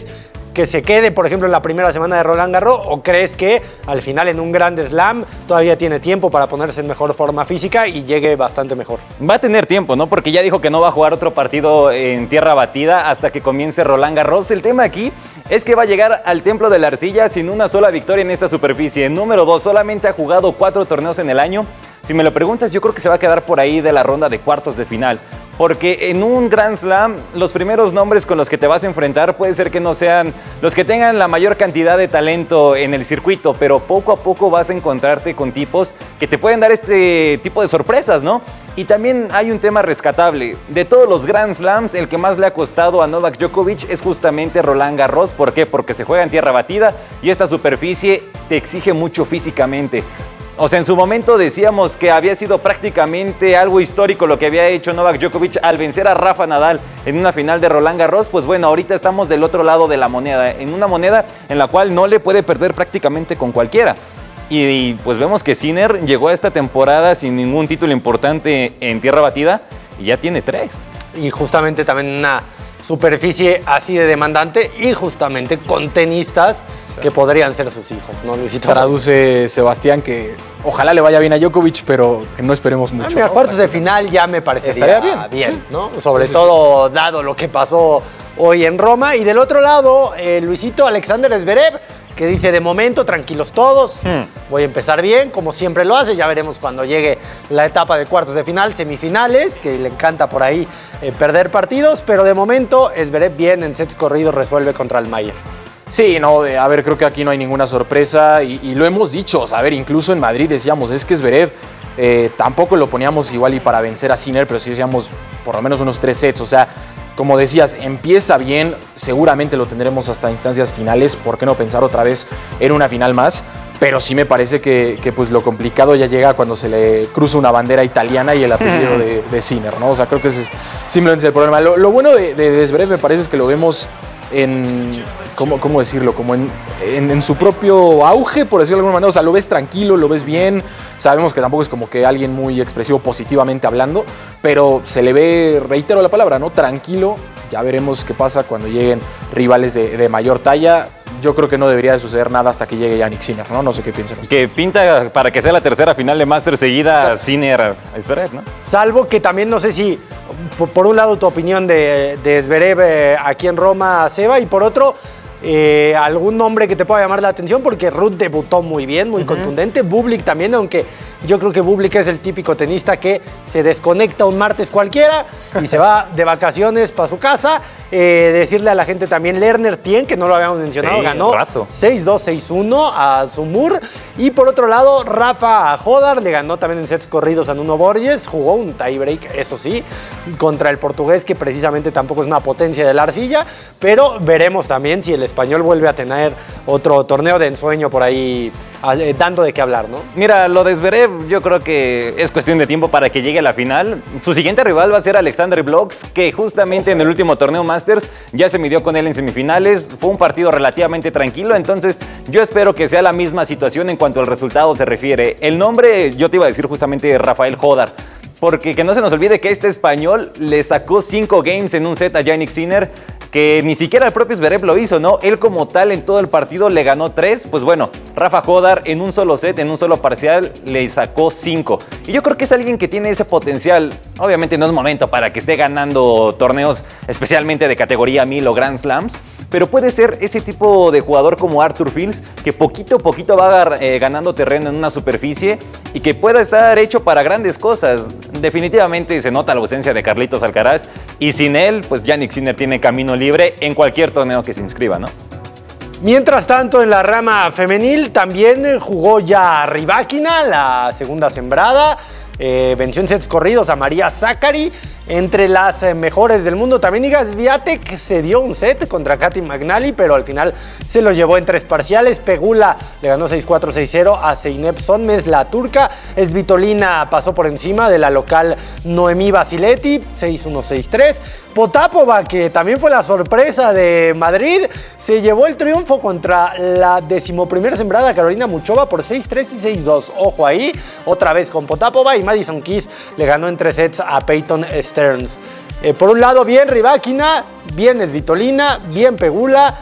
que se quede, por ejemplo, en la primera semana de Roland Garros, o crees que al final en un Grand Slam todavía tiene tiempo para ponerse en mejor forma física y llegue bastante mejor? Va a tener tiempo, ¿no? Porque ya dijo que no va a jugar otro partido en tierra batida hasta que comience Roland Garros. El tema aquí es que va a llegar al Templo de la Arcilla sin una sola victoria en esta superficie. Número dos, solamente ha jugado cuatro torneos en el año. Si me lo preguntas, yo creo que se va a quedar por ahí de la ronda de cuartos de final. Porque en un Grand Slam, los primeros nombres con los que te vas a enfrentar puede ser que no sean los que tengan la mayor cantidad de talento en el circuito, pero poco a poco vas a encontrarte con tipos que te pueden dar este tipo de sorpresas, ¿no? Y también hay un tema rescatable. De todos los Grand Slams, el que más le ha costado a Novak Djokovic es justamente Roland Garros. ¿Por qué? Porque se juega en tierra batida y esta superficie te exige mucho físicamente. O sea, en su momento decíamos que había sido prácticamente algo histórico lo que había hecho Novak Djokovic al vencer a Rafa Nadal en una final de Roland Garros. Pues bueno, ahorita estamos del otro lado de la moneda, en una moneda en la cual no le puede perder prácticamente con cualquiera. Y, y pues vemos que Sinner llegó a esta temporada sin ningún título importante en tierra batida y ya tiene tres. Y justamente también una superficie así de demandante y justamente con tenistas que podrían ser sus hijos, ¿no, Luisito? Traduce Sebastián que ojalá le vaya bien a Djokovic, pero que no esperemos mucho. A mí a ¿no? cuartos de final ya me parecería Estaría bien, bien sí. ¿no? Sobre sí, todo sí. dado lo que pasó hoy en Roma. Y del otro lado, eh, Luisito, Alexander Zverev, que dice, de momento, tranquilos todos, hmm. voy a empezar bien, como siempre lo hace, ya veremos cuando llegue la etapa de cuartos de final, semifinales, que le encanta por ahí eh, perder partidos, pero de momento Zverev bien en sets corridos resuelve contra el Mayer. Sí, no, de, a ver, creo que aquí no hay ninguna sorpresa y, y lo hemos dicho, a ver, incluso en Madrid decíamos, es que Zverev eh, tampoco lo poníamos igual y para vencer a Sinner, pero sí decíamos por lo menos unos tres sets, o sea, como decías, empieza bien, seguramente lo tendremos hasta instancias finales, ¿por qué no pensar otra vez en una final más? Pero sí me parece que, que pues lo complicado ya llega cuando se le cruza una bandera italiana y el apellido de, de Sinner, ¿no? O sea, creo que ese es simplemente el problema. Lo, lo bueno de, de, de Zverev me parece es que lo vemos en, ¿cómo, cómo decirlo? Como en, en, en su propio auge, por decirlo de alguna manera. O sea, lo ves tranquilo, lo ves bien. Sabemos que tampoco es como que alguien muy expresivo positivamente hablando, pero se le ve, reitero la palabra, ¿no? Tranquilo. Ya veremos qué pasa cuando lleguen rivales de, de mayor talla. Yo creo que no debería de suceder nada hasta que llegue Jannik Sinner, ¿no? No sé qué piensan ustedes. Que pinta para que sea la tercera final de Masters seguida Sinner Zverev, ¿no? Salvo que también no sé si, por, por un lado tu opinión de, de Zverev eh, aquí en Roma, Seba, y por otro, eh, algún nombre que te pueda llamar la atención, porque Ruud debutó muy bien, muy uh-huh. contundente. Bublik también, aunque yo creo que Bublik es el típico tenista que se desconecta un martes cualquiera y se va de vacaciones para su casa. Eh, decirle a la gente también, Lerner Tien, que no lo habíamos mencionado, sí, ganó seis dos, seis uno a Sumur. Y por otro lado, Rafa Jodar le ganó también en sets corridos a Nuno Borges. Jugó un tiebreak, eso sí, contra el portugués, que precisamente tampoco es una potencia de la arcilla. Pero veremos también si el español vuelve a tener otro torneo de ensueño por ahí, eh, dando de qué hablar, ¿no? Mira, lo de Zverev yo creo que es cuestión de tiempo para que llegue a la final. Su siguiente rival va a ser Alexander Bloks, que justamente en el último torneo Masters ya se midió con él en semifinales. Fue un partido relativamente tranquilo, entonces yo espero que sea la misma situación en cuanto al resultado se refiere. El nombre, yo te iba a decir justamente Rafael Jodar, porque que no se nos olvide que este español le sacó cinco games en un set a Jannik Sinner, que ni siquiera el propio Zverev lo hizo, ¿no? Él como tal en todo el partido le ganó tres. Pues bueno, Rafa Jodar en un solo set, en un solo parcial, le sacó cinco. Y yo creo que es alguien que tiene ese potencial. Obviamente no es momento para que esté ganando torneos, especialmente de categoría mil o Grand Slams, pero puede ser ese tipo de jugador como Arthur Fils, que poquito a poquito va eh, ganando terreno en una superficie y que pueda estar hecho para grandes cosas. Definitivamente se nota la ausencia de Carlitos Alcaraz, y sin él, pues Jannik Sinner tiene camino libre en cualquier torneo que se inscriba, ¿no? Mientras tanto, en la rama femenil también jugó ya Rybakina, la segunda sembrada. Eh, venció en sets corridos a María Sakkari. Entre las eh, mejores del mundo también Iga Swiatek se dio un set contra Katy McNally, pero al final se lo llevó en tres parciales. Pegula le ganó seis cuatro, seis cero a Zeynep Sonmez, la turca. Svitolina pasó por encima de la local Noemí Basiletti, seis uno, seis tres. Potapova, que también fue la sorpresa de Madrid, se llevó el triunfo contra la decimoprimera sembrada Carolina Muchova por seis tres y seis dos. Ojo ahí, otra vez con Potapova, y Madison Keys le ganó en tres sets a Peyton Stearns. Eh, por un lado, bien Rybakina, bien Svitolina, bien Pegula.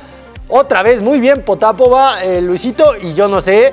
Otra vez, muy bien Potapova, eh, Luisito, y yo no sé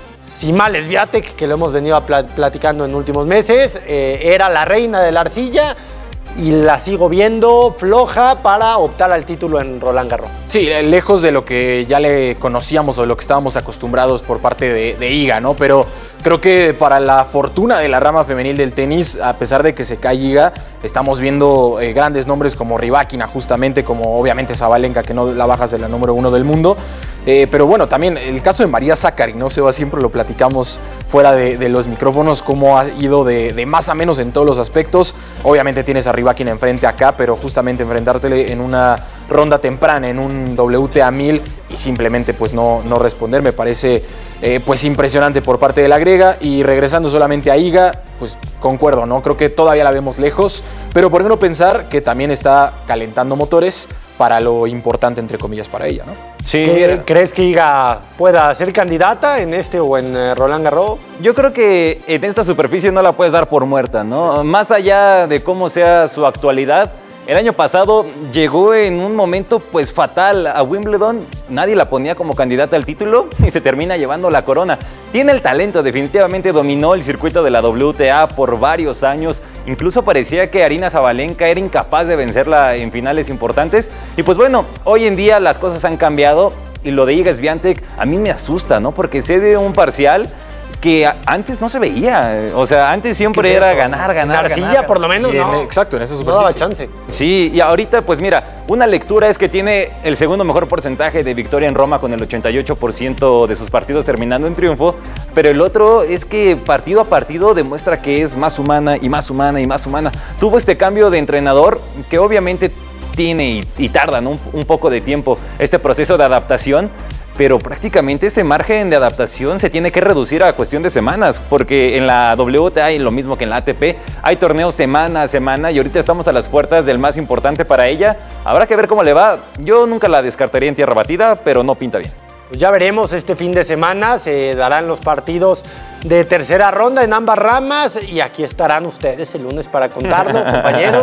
si Males Swiatek, que lo hemos venido a pl- platicando en últimos meses, eh, era la reina de la arcilla y la sigo viendo floja para optar al título en Roland Garros. Sí, lejos de lo que ya le conocíamos o de lo que estábamos acostumbrados por parte de, de Iga, ¿no? Pero creo que para la fortuna de la rama femenil del tenis, a pesar de que se cae Iga, estamos viendo eh, grandes nombres como Rybakina, justamente, como obviamente Sabalenka, que no la bajas de la número uno del mundo. Eh, pero bueno, también el caso de María Sakkari, ¿no? Seba, siempre lo platicamos fuera de, de los micrófonos, cómo ha ido de, de más a menos en todos los aspectos. Obviamente tienes a Rybakina enfrente acá, pero justamente enfrentártele en una ronda temprana, en un W T A mil y simplemente pues no, no responder, me parece eh, pues impresionante por parte de la griega. Y regresando solamente a Iga, pues concuerdo, ¿no? Creo que todavía la vemos lejos, pero por qué no pensar que también está calentando motores para lo importante, entre comillas, para ella, ¿no? Sí, ¿Qué, ¿Crees que Iga pueda ser candidata en este o en eh, Roland Garros? Yo creo que en esta superficie no la puedes dar por muerta, ¿no? Sí. Más allá de cómo sea su actualidad, el año pasado llegó en un momento pues fatal a Wimbledon, nadie la ponía como candidata al título y se termina llevando la corona. Tiene el talento, definitivamente dominó el circuito de la W T A por varios años, incluso parecía que Aryna Sabalenka era incapaz de vencerla en finales importantes. Y pues bueno, hoy en día las cosas han cambiado y lo de Iga Swiatek a mí me asusta, ¿no? Porque cede un parcial que antes no se veía, o sea, antes siempre era ganar, ganar, García, ganar. por lo menos, en, no. Exacto, en esa No superficie. daba chance. Sí, y ahorita, pues mira, una lectura es que tiene el segundo mejor porcentaje de victoria en Roma con el ochenta y ocho por ciento de sus partidos terminando en triunfo, pero el otro es que partido a partido demuestra que es más humana y más humana y más humana. Tuvo este cambio de entrenador que obviamente tiene y, y tarda, ¿no? un, un poco de tiempo este proceso de adaptación, pero prácticamente ese margen de adaptación se tiene que reducir a cuestión de semanas, porque en la W T A y lo mismo que en la A T P hay torneos semana a semana y ahorita estamos a las puertas del más importante para ella. Habrá que ver cómo le va. Yo nunca la descartaría en tierra batida, pero no pinta bien. Pues ya veremos, este fin de semana se darán los partidos de tercera ronda en ambas ramas y aquí estarán ustedes el lunes para contarlo, compañeros.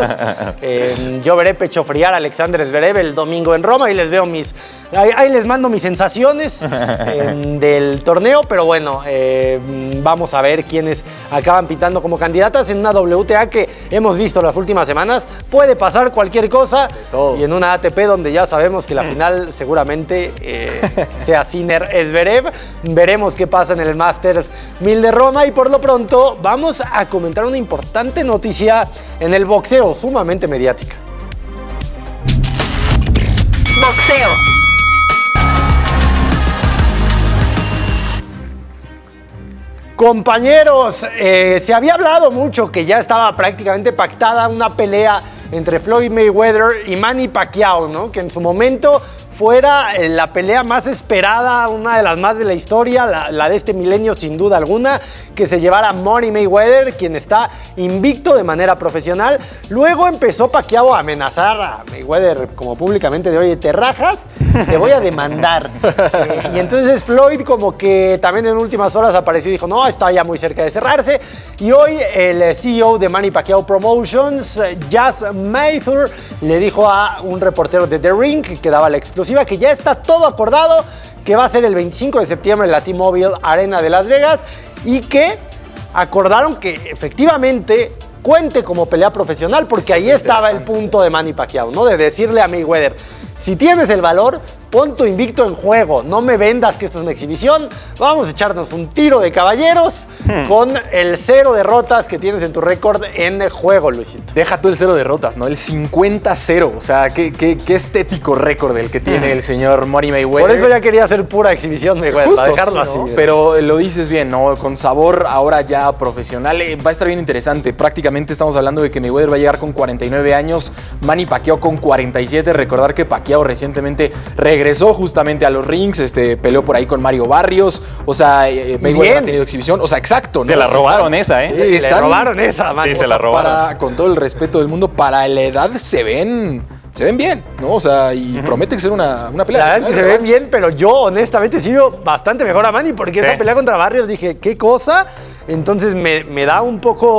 Eh, yo veré pecho friar a Alexander Zverev el domingo en Roma y les veo mis... Ahí, ahí les mando mis sensaciones eh, del torneo, pero bueno, eh, vamos a ver quiénes acaban pintando como candidatas en una W T A que hemos visto las últimas semanas. Puede pasar cualquier cosa y en una A T P donde ya sabemos que la final seguramente eh, sea Sinner Zverev. Veremos qué pasa en el Masters mil de Roma y por lo pronto vamos a comentar una importante noticia en el boxeo, sumamente mediática. Boxeo. Compañeros, eh, se había hablado mucho que ya estaba prácticamente pactada una pelea entre Floyd Mayweather y Manny Pacquiao, ¿no? Que en su momento fuera eh, la pelea más esperada, una de las más de la historia, la, la de este milenio sin duda alguna, que se llevara Money Mayweather, quien está invicto de manera profesional. Luego empezó Pacquiao a amenazar a Mayweather como públicamente de, oye, te rajas, te voy a demandar. eh, y entonces Floyd como que también en últimas horas apareció y dijo, no, está ya muy cerca de cerrarse. Y hoy el C E O de Manny Pacquiao Promotions, Jazz Mather, le dijo a un reportero de The Ring que daba la exclusiva que ya está todo acordado, que va a ser el veinticinco de septiembre en la T-Mobile Arena de Las Vegas y que acordaron que efectivamente cuente como pelea profesional, porque ahí estaba el punto de Manny Pacquiao, ¿no? De decirle a Mayweather, si tienes el valor, pon tu invicto en juego, no me vendas que esto es una exhibición, vamos a echarnos un tiro de caballeros hmm. con el cero derrotas que tienes en tu récord en juego, Luisito. Deja tú el cero derrotas, ¿no? El cincuenta cero, o sea, qué, qué, qué estético récord el que tiene hmm. el señor Money Mayweather. Por eso ya quería hacer pura exhibición, Mayweather, Justo, para dejarlo sí, así. ¿no? ¿no? Pero lo dices bien, ¿no? Con sabor ahora ya profesional, eh, va a estar bien interesante. Prácticamente estamos hablando de que Mayweather va a llegar con cuarenta y nueve años, Manny Pacquiao con cuarenta y siete, recordar que Pacquiao recientemente regresó justamente a los rings, este, peleó por ahí con Mario Barrios, o sea, eh, Mayweather ha tenido exhibición, o sea, exacto, ¿no? Se la robaron esa, ¿eh? Sí, están, le robaron esa, man. Sí, se la robaron. Para, con todo el respeto del mundo, para la edad se ven, se ven bien, ¿no? O sea, y uh-huh. promete ser una, una pelea. La verdad es que se ven bien, pero yo honestamente sí veo bastante mejor a Manny, porque sí. esa pelea contra Barrios dije, ¿qué cosa? Entonces me, me da un poco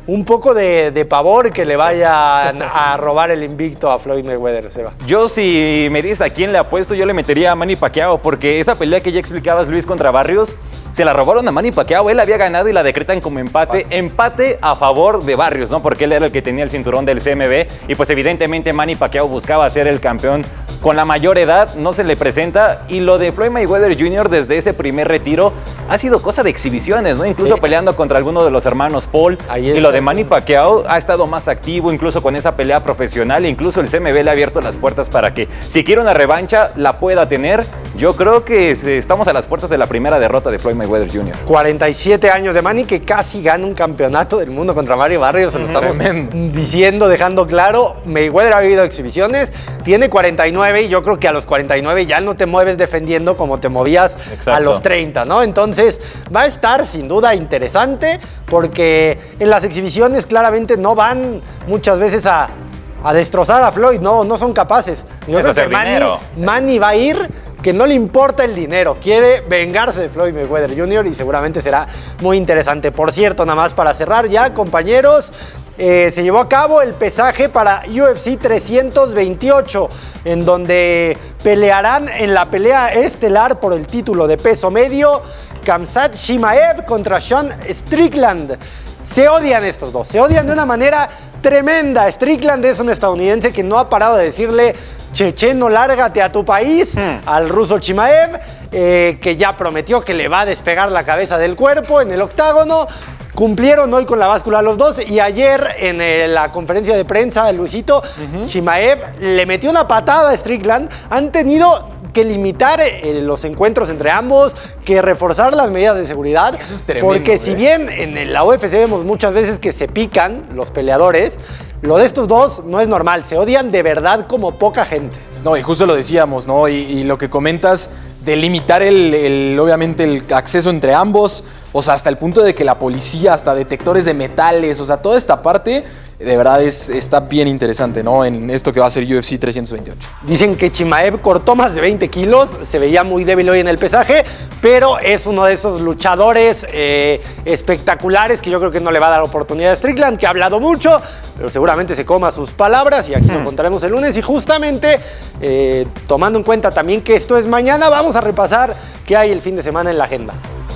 un poco de, de pavor que le vayan a robar el invicto a Floyd Mayweather, Seba. Yo, si me dices a quién le apuesto, yo le metería a Manny Pacquiao, porque esa pelea que ya explicabas, Luis, contra Barrios, se la robaron a Manny Pacquiao. Él había ganado y la decretan como empate. Empate a favor de Barrios, ¿no? Porque él era el que tenía el cinturón del C M B. Y pues evidentemente Manny Pacquiao buscaba ser el campeón con la mayor edad. No se le presenta. Y lo de Floyd Mayweather junior desde ese primer retiro ha sido cosa de exhibiciones, ¿no? Incluso sí. peleando contra alguno de los hermanos Paul. Y lo de Manny Pacquiao ha estado más activo, incluso con esa pelea profesional. Incluso el C M B le ha abierto las puertas para que, si quiere una revancha, la pueda tener. Yo creo que estamos a las puertas de la primera derrota de Floyd Mayweather junior cuarenta y siete años de Manny, que casi gana un campeonato del mundo contra Mario Barrios. Se lo estamos Tremendo. diciendo, dejando claro. Mayweather ha vivido exhibiciones, tiene cuarenta y nueve y yo creo que a los cuarenta y nueve ya no te mueves defendiendo como te movías Exacto. a los treinta, ¿no? Entonces va a estar sin duda interesante, porque en las exhibiciones claramente no van muchas veces a, a destrozar a Floyd, no, no son capaces. Yo es hacer Manny, dinero. Manny va a ir que no le importa el dinero, quiere vengarse de Floyd Mayweather junior y seguramente será muy interesante. Por cierto, nada más para cerrar ya, compañeros, eh, se llevó a cabo el pesaje para U F C trescientos veintiocho, en donde pelearán en la pelea estelar por el título de peso medio Khamzat Chimaev contra Sean Strickland. Se odian estos dos, se odian de una manera tremenda. Strickland es un estadounidense que no ha parado de decirle: checheno, lárgate a tu país, hmm. al ruso Chimaev, eh, que ya prometió que le va a despegar la cabeza del cuerpo en el octágono. Cumplieron hoy con la báscula los dos y ayer en eh, la conferencia de prensa de Luisito, uh-huh. Chimaev le metió una patada a Strickland. Han tenido que limitar eh, los encuentros entre ambos, que reforzar las medidas de seguridad. Eso es tremendo. Porque ¿eh? si bien en la U F C vemos muchas veces que se pican los peleadores, lo de estos dos no es normal, se odian de verdad como poca gente. No, y justo lo decíamos, ¿no? Y, y lo que comentas de limitar el, el, obviamente, el acceso entre ambos, o sea, hasta el punto de que la policía, hasta detectores de metales, o sea, toda esta parte, de verdad es, está bien interesante, ¿no? En esto que va a ser U F C trescientos veintiocho. Dicen que Chimaev cortó más de veinte kilos, se veía muy débil hoy en el pesaje, pero es uno de esos luchadores eh, espectaculares que yo creo que no le va a dar oportunidad a Strickland, que ha hablado mucho, pero seguramente se coma sus palabras y aquí lo contaremos el lunes. Y justamente, eh, tomando en cuenta también que esto es mañana, vamos a repasar qué hay el fin de semana en la agenda.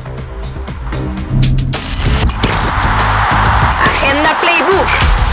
Agenda Playbook.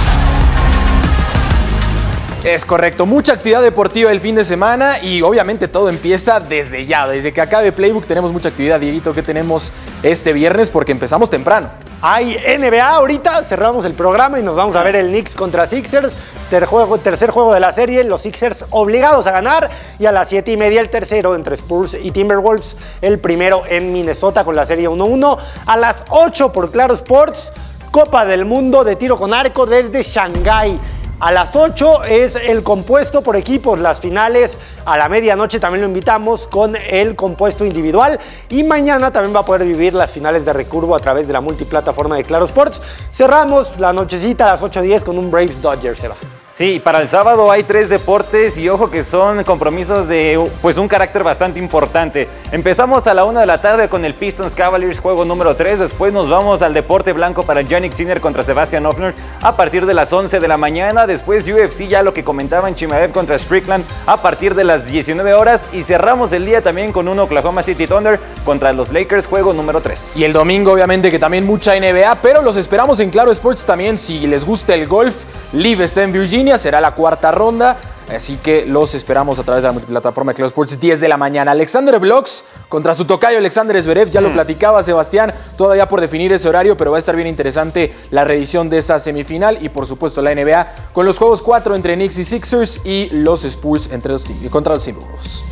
Es correcto, mucha actividad deportiva el fin de semana y obviamente todo empieza desde ya, desde que acabe Playbook tenemos mucha actividad. Dieguito, ¿qué tenemos este viernes? Porque empezamos temprano. Hay N B A ahorita, cerramos el programa y nos vamos a ver el Knicks contra Sixers, ter juego, tercer juego de la serie, los Sixers obligados a ganar, y a las siete y media el tercero entre Spurs y Timberwolves, el primero en Minnesota con la serie uno uno. A las ocho por Claro Sports, Copa del Mundo de tiro con arco desde Shanghái. A las ocho es el compuesto por equipos, las finales a la medianoche también lo invitamos con el compuesto individual, y mañana también va a poder vivir las finales de recurvo a través de la multiplataforma de Claro Sports. Cerramos la nochecita a las ocho diez con un Braves Dodgers, Seba. Sí, para el sábado hay tres deportes y ojo que son compromisos de pues un carácter bastante importante. Empezamos a la una de la tarde con el Pistons Cavaliers, juego número tres. Después nos vamos al deporte blanco para Yannick Sinner contra Sebastian Hoffner a partir de las once de la mañana. Después U F C, ya lo que comentaban, Chimaev contra Strickland a partir de las diecinueve horas. Y cerramos el día también con un Oklahoma City Thunder contra los Lakers, juego número tres. Y el domingo obviamente que también mucha N B A, pero los esperamos en Claro Sports también. Si les gusta el golf, Live está en Virginia, será la cuarta ronda, así que los esperamos a través de la multiplataforma de Claro Sports, diez de la mañana. Alexander Blocks contra su tocayo Alexander Zverev, ya lo mm. platicaba Sebastián, todavía por definir ese horario, pero va a estar bien interesante la reedición de esa semifinal y por supuesto la N B A con los juegos cuatro entre Knicks y Sixers y los Spurs entre los, contra los Timberwolves.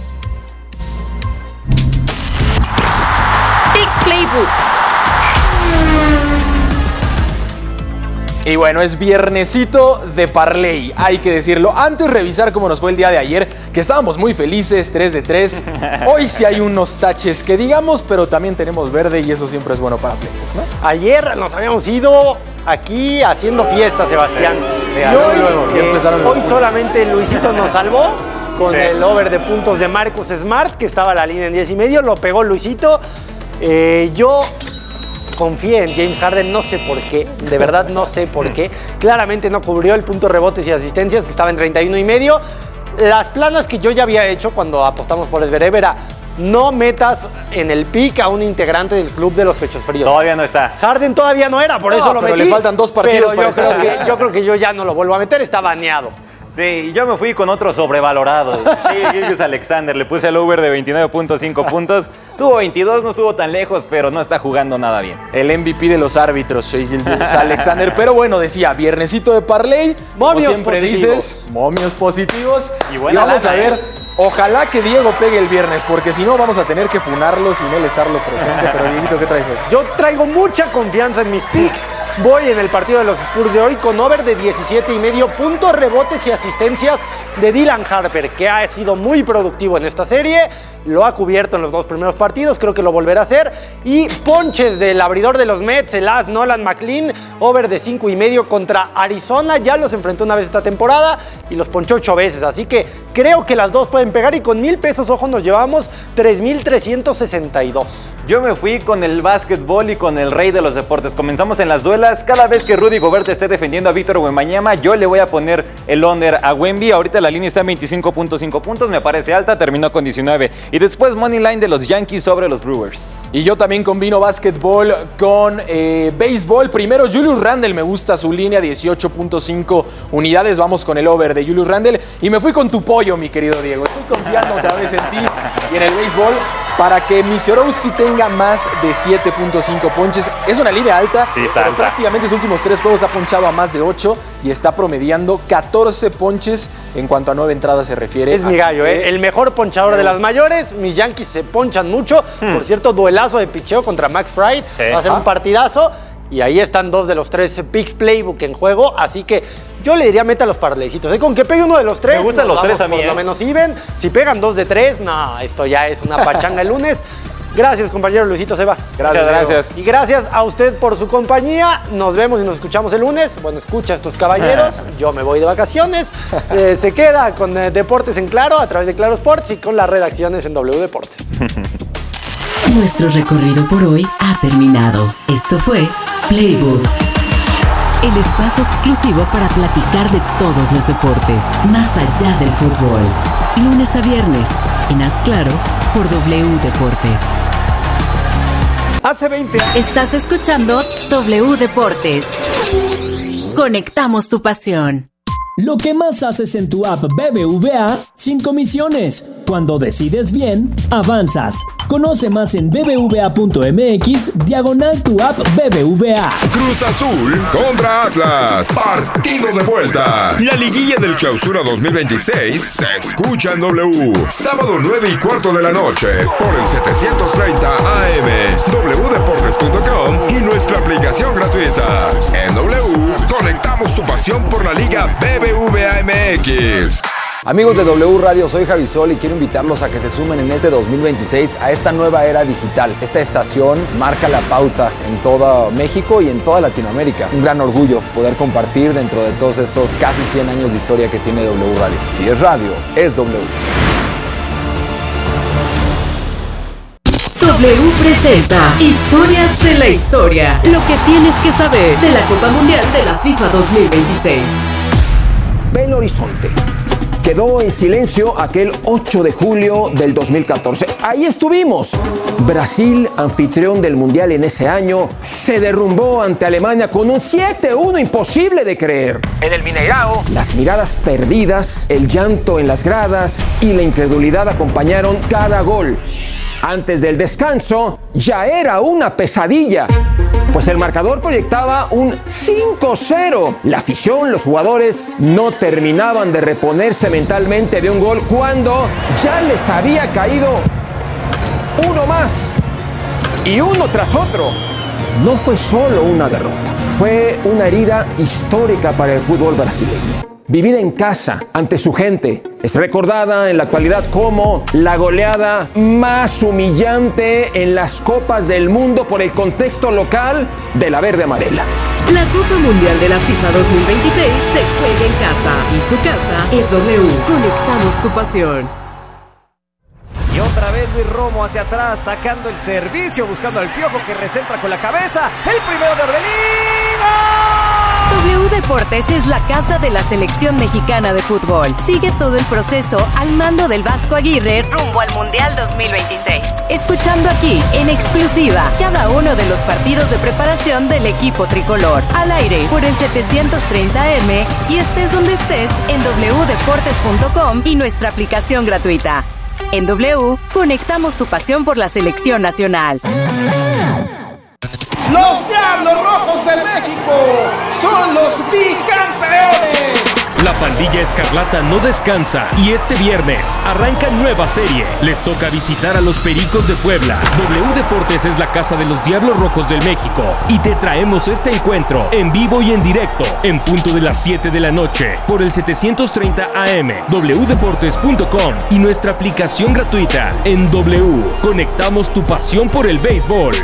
Big Playbook. Y bueno, es viernesito de parlay, hay que decirlo. Antes de revisar cómo nos fue el día de ayer, que estábamos muy felices, tres de tres. Hoy sí hay unos taches que digamos, pero también tenemos verde y eso siempre es bueno para Playbook, ¿no? Ayer nos habíamos ido aquí haciendo fiesta, Sebastián. Sí, y hoy, luego, ya eh, empezaron hoy solamente Luisito nos salvó con sí. el over de puntos de Marcus Smart, que estaba a la línea en diez y medio, lo pegó Luisito. Eh, yo... confíe en James Harden, no sé por qué, de verdad no sé por qué. Claramente no cubrió el punto de rebotes y asistencias, que estaba en treinta y uno y medio. Las planas que yo ya había hecho cuando apostamos por Zverev era: no metas en el pick a un integrante del club de los pechos fríos. Todavía no está. Harden todavía no era, por no, eso lo pero metí. le faltan dos partidos pero para yo creo, estar. que, yo creo que yo ya no lo vuelvo a meter, está baneado. Sí, y yo me fui con otro sobrevalorado. Shai Gilgeous-Alexander, le puse el over de veintinueve punto cinco puntos. Tuvo veintidós, no estuvo tan lejos, pero no está jugando nada bien. El M V P de los árbitros, Shai Gilgeous-Alexander. Pero bueno, decía, viernesito de parlay. Como Momios siempre positivos. dices, momios positivos. Y buena y vamos lana, a ver, ¿eh? ojalá que Diego pegue el viernes, porque si no vamos a tener que funarlo sin él estarlo presente. Pero Dieguito, ¿qué traes hoy? Yo traigo mucha confianza en mis picks. Voy en el partido de los Spurs de hoy con over de diecisiete y medio puntos, rebotes y asistencias de Dylan Harper, que ha sido muy productivo en esta serie. Lo ha cubierto en los dos primeros partidos, creo que lo volverá a hacer. Y ponches del abridor de los Mets, el as Nolan McLean, over de cinco y medio contra Arizona. Ya los enfrentó una vez esta temporada y los ponchó ocho veces. Así que creo que las dos pueden pegar y con mil pesos, ojo, nos llevamos tres mil trescientos sesenta y dos. Yo me fui con el básquetbol y con el rey de los deportes. Comenzamos en las duelas. Cada vez que Rudy Gobert esté defendiendo a Víctor Wembanyama, yo le voy a poner el under a Wemby. Ahorita la línea está en veinticinco punto cinco puntos, me parece alta, terminó con diecinueve. Y después money line de los Yankees sobre los Brewers. Y yo también combino básquetbol con eh, béisbol. Primero, Julius Randle, me gusta su línea, dieciocho punto cinco unidades. Vamos con el over de Julius Randle. Y me fui con tu pollo, mi querido Diego. Estoy confiando otra vez en ti y en el béisbol para que Misorowski tenga más de siete punto cinco ponches. Es una línea alta, sí, está pero alta. Prácticamente sus últimos tres juegos ha ponchado a más de ocho y está promediando catorce ponches en cuanto a nueve entradas se refiere. Es mi gallo, ¿eh? El mejor ponchador de las mayores. Mis Yankees se ponchan mucho. Hmm. Por cierto, duelazo de picheo contra Max Fried. Sí. Va a ser ah. un partidazo. Y ahí están dos de los tres picks playbook en juego. Así que yo le diría meta los parleycitos. ¿eh? Con que pegue uno de los tres. Me gustan los tres a mí. Por ¿eh? lo menos even. Si pegan dos de tres, no, esto ya es una pachanga el lunes. Gracias, compañero Luisito Seba. Gracias, Muchas gracias. Y gracias a usted por su compañía. Nos vemos y nos escuchamos el lunes. Bueno, escucha a estos caballeros. Yo me voy de vacaciones. Eh, se queda con eh, Deportes en Claro, a través de Claro Sports y con las redacciones en W Deportes. Nuestro recorrido por hoy ha terminado. Esto fue Playbook, el espacio exclusivo para platicar de todos los deportes, más allá del fútbol. Lunes a viernes, en Haz Claro, por W Deportes. Hace veinte años. Estás escuchando W Deportes. Conectamos tu pasión. Lo que más haces en tu app B B V A sin comisiones. Cuando decides bien, avanzas. Conoce más en bbva.mx diagonal tu app B B V A. Cruz Azul contra Atlas. Partido de vuelta. La liguilla del Clausura dos mil veintiséis se escucha en W. Sábado nueve y cuarto de la noche por el setecientos treinta A M, w deportes punto com y nuestra aplicación gratuita. En W, conectamos tu pasión por la Liga B B V A M X. Amigos de W Radio, soy Javi Sol y quiero invitarlos a que se sumen en este dos mil veintiséis a esta nueva era digital. Esta estación marca la pauta en todo México y en toda Latinoamérica. Un gran orgullo poder compartir dentro de todos estos casi cien años de historia que tiene W Radio. Si es radio, es W. W presenta Historias de la Historia. Lo que tienes que saber de la Copa Mundial de la FIFA dos mil veintiséis. Belo Horizonte. Quedó en silencio aquel ocho de julio del dos mil catorce. Ahí estuvimos. Brasil, anfitrión del Mundial en ese año, se derrumbó ante Alemania con un siete uno imposible de creer. En el Mineirao, las miradas perdidas, el llanto en las gradas y la incredulidad acompañaron cada gol. Antes del descanso, ya era una pesadilla, pues el marcador proyectaba un cinco cero. La afición, los jugadores, no terminaban de reponerse mentalmente de un gol cuando ya les había caído uno más y uno tras otro. No fue solo una derrota, fue una herida histórica para el fútbol brasileño. Vivida en casa, ante su gente, es recordada en la actualidad como la goleada más humillante en las Copas del Mundo por el contexto local de la verde amarela. La Copa Mundial de la FIFA dos mil veintiséis se juega en casa y su casa es W. Conectamos tu pasión. Y otra vez Luis Romo hacia atrás, sacando el servicio, buscando al Piojo que recentra con la cabeza. El primero de Orbelín. W Deportes es la casa de la selección mexicana de fútbol. Sigue todo el proceso al mando del Vasco Aguirre rumbo al Mundial dos mil veintiséis. Escuchando aquí, en exclusiva, cada uno de los partidos de preparación del equipo tricolor. Al aire por el setecientos treinta A M y estés donde estés en doble u deportes punto com y nuestra aplicación gratuita. En W, conectamos tu pasión por la selección nacional. Los Diablos Rojos de México son los bicampeones. La pandilla escarlata no descansa y este viernes arranca nueva serie. Les toca visitar a los Pericos de Puebla. W Deportes es la casa de los Diablos Rojos del México y te traemos este encuentro en vivo y en directo en punto de las siete de la noche por el setecientos treinta A M, doble u deportes punto com y nuestra aplicación gratuita. En W, conectamos tu pasión por el béisbol.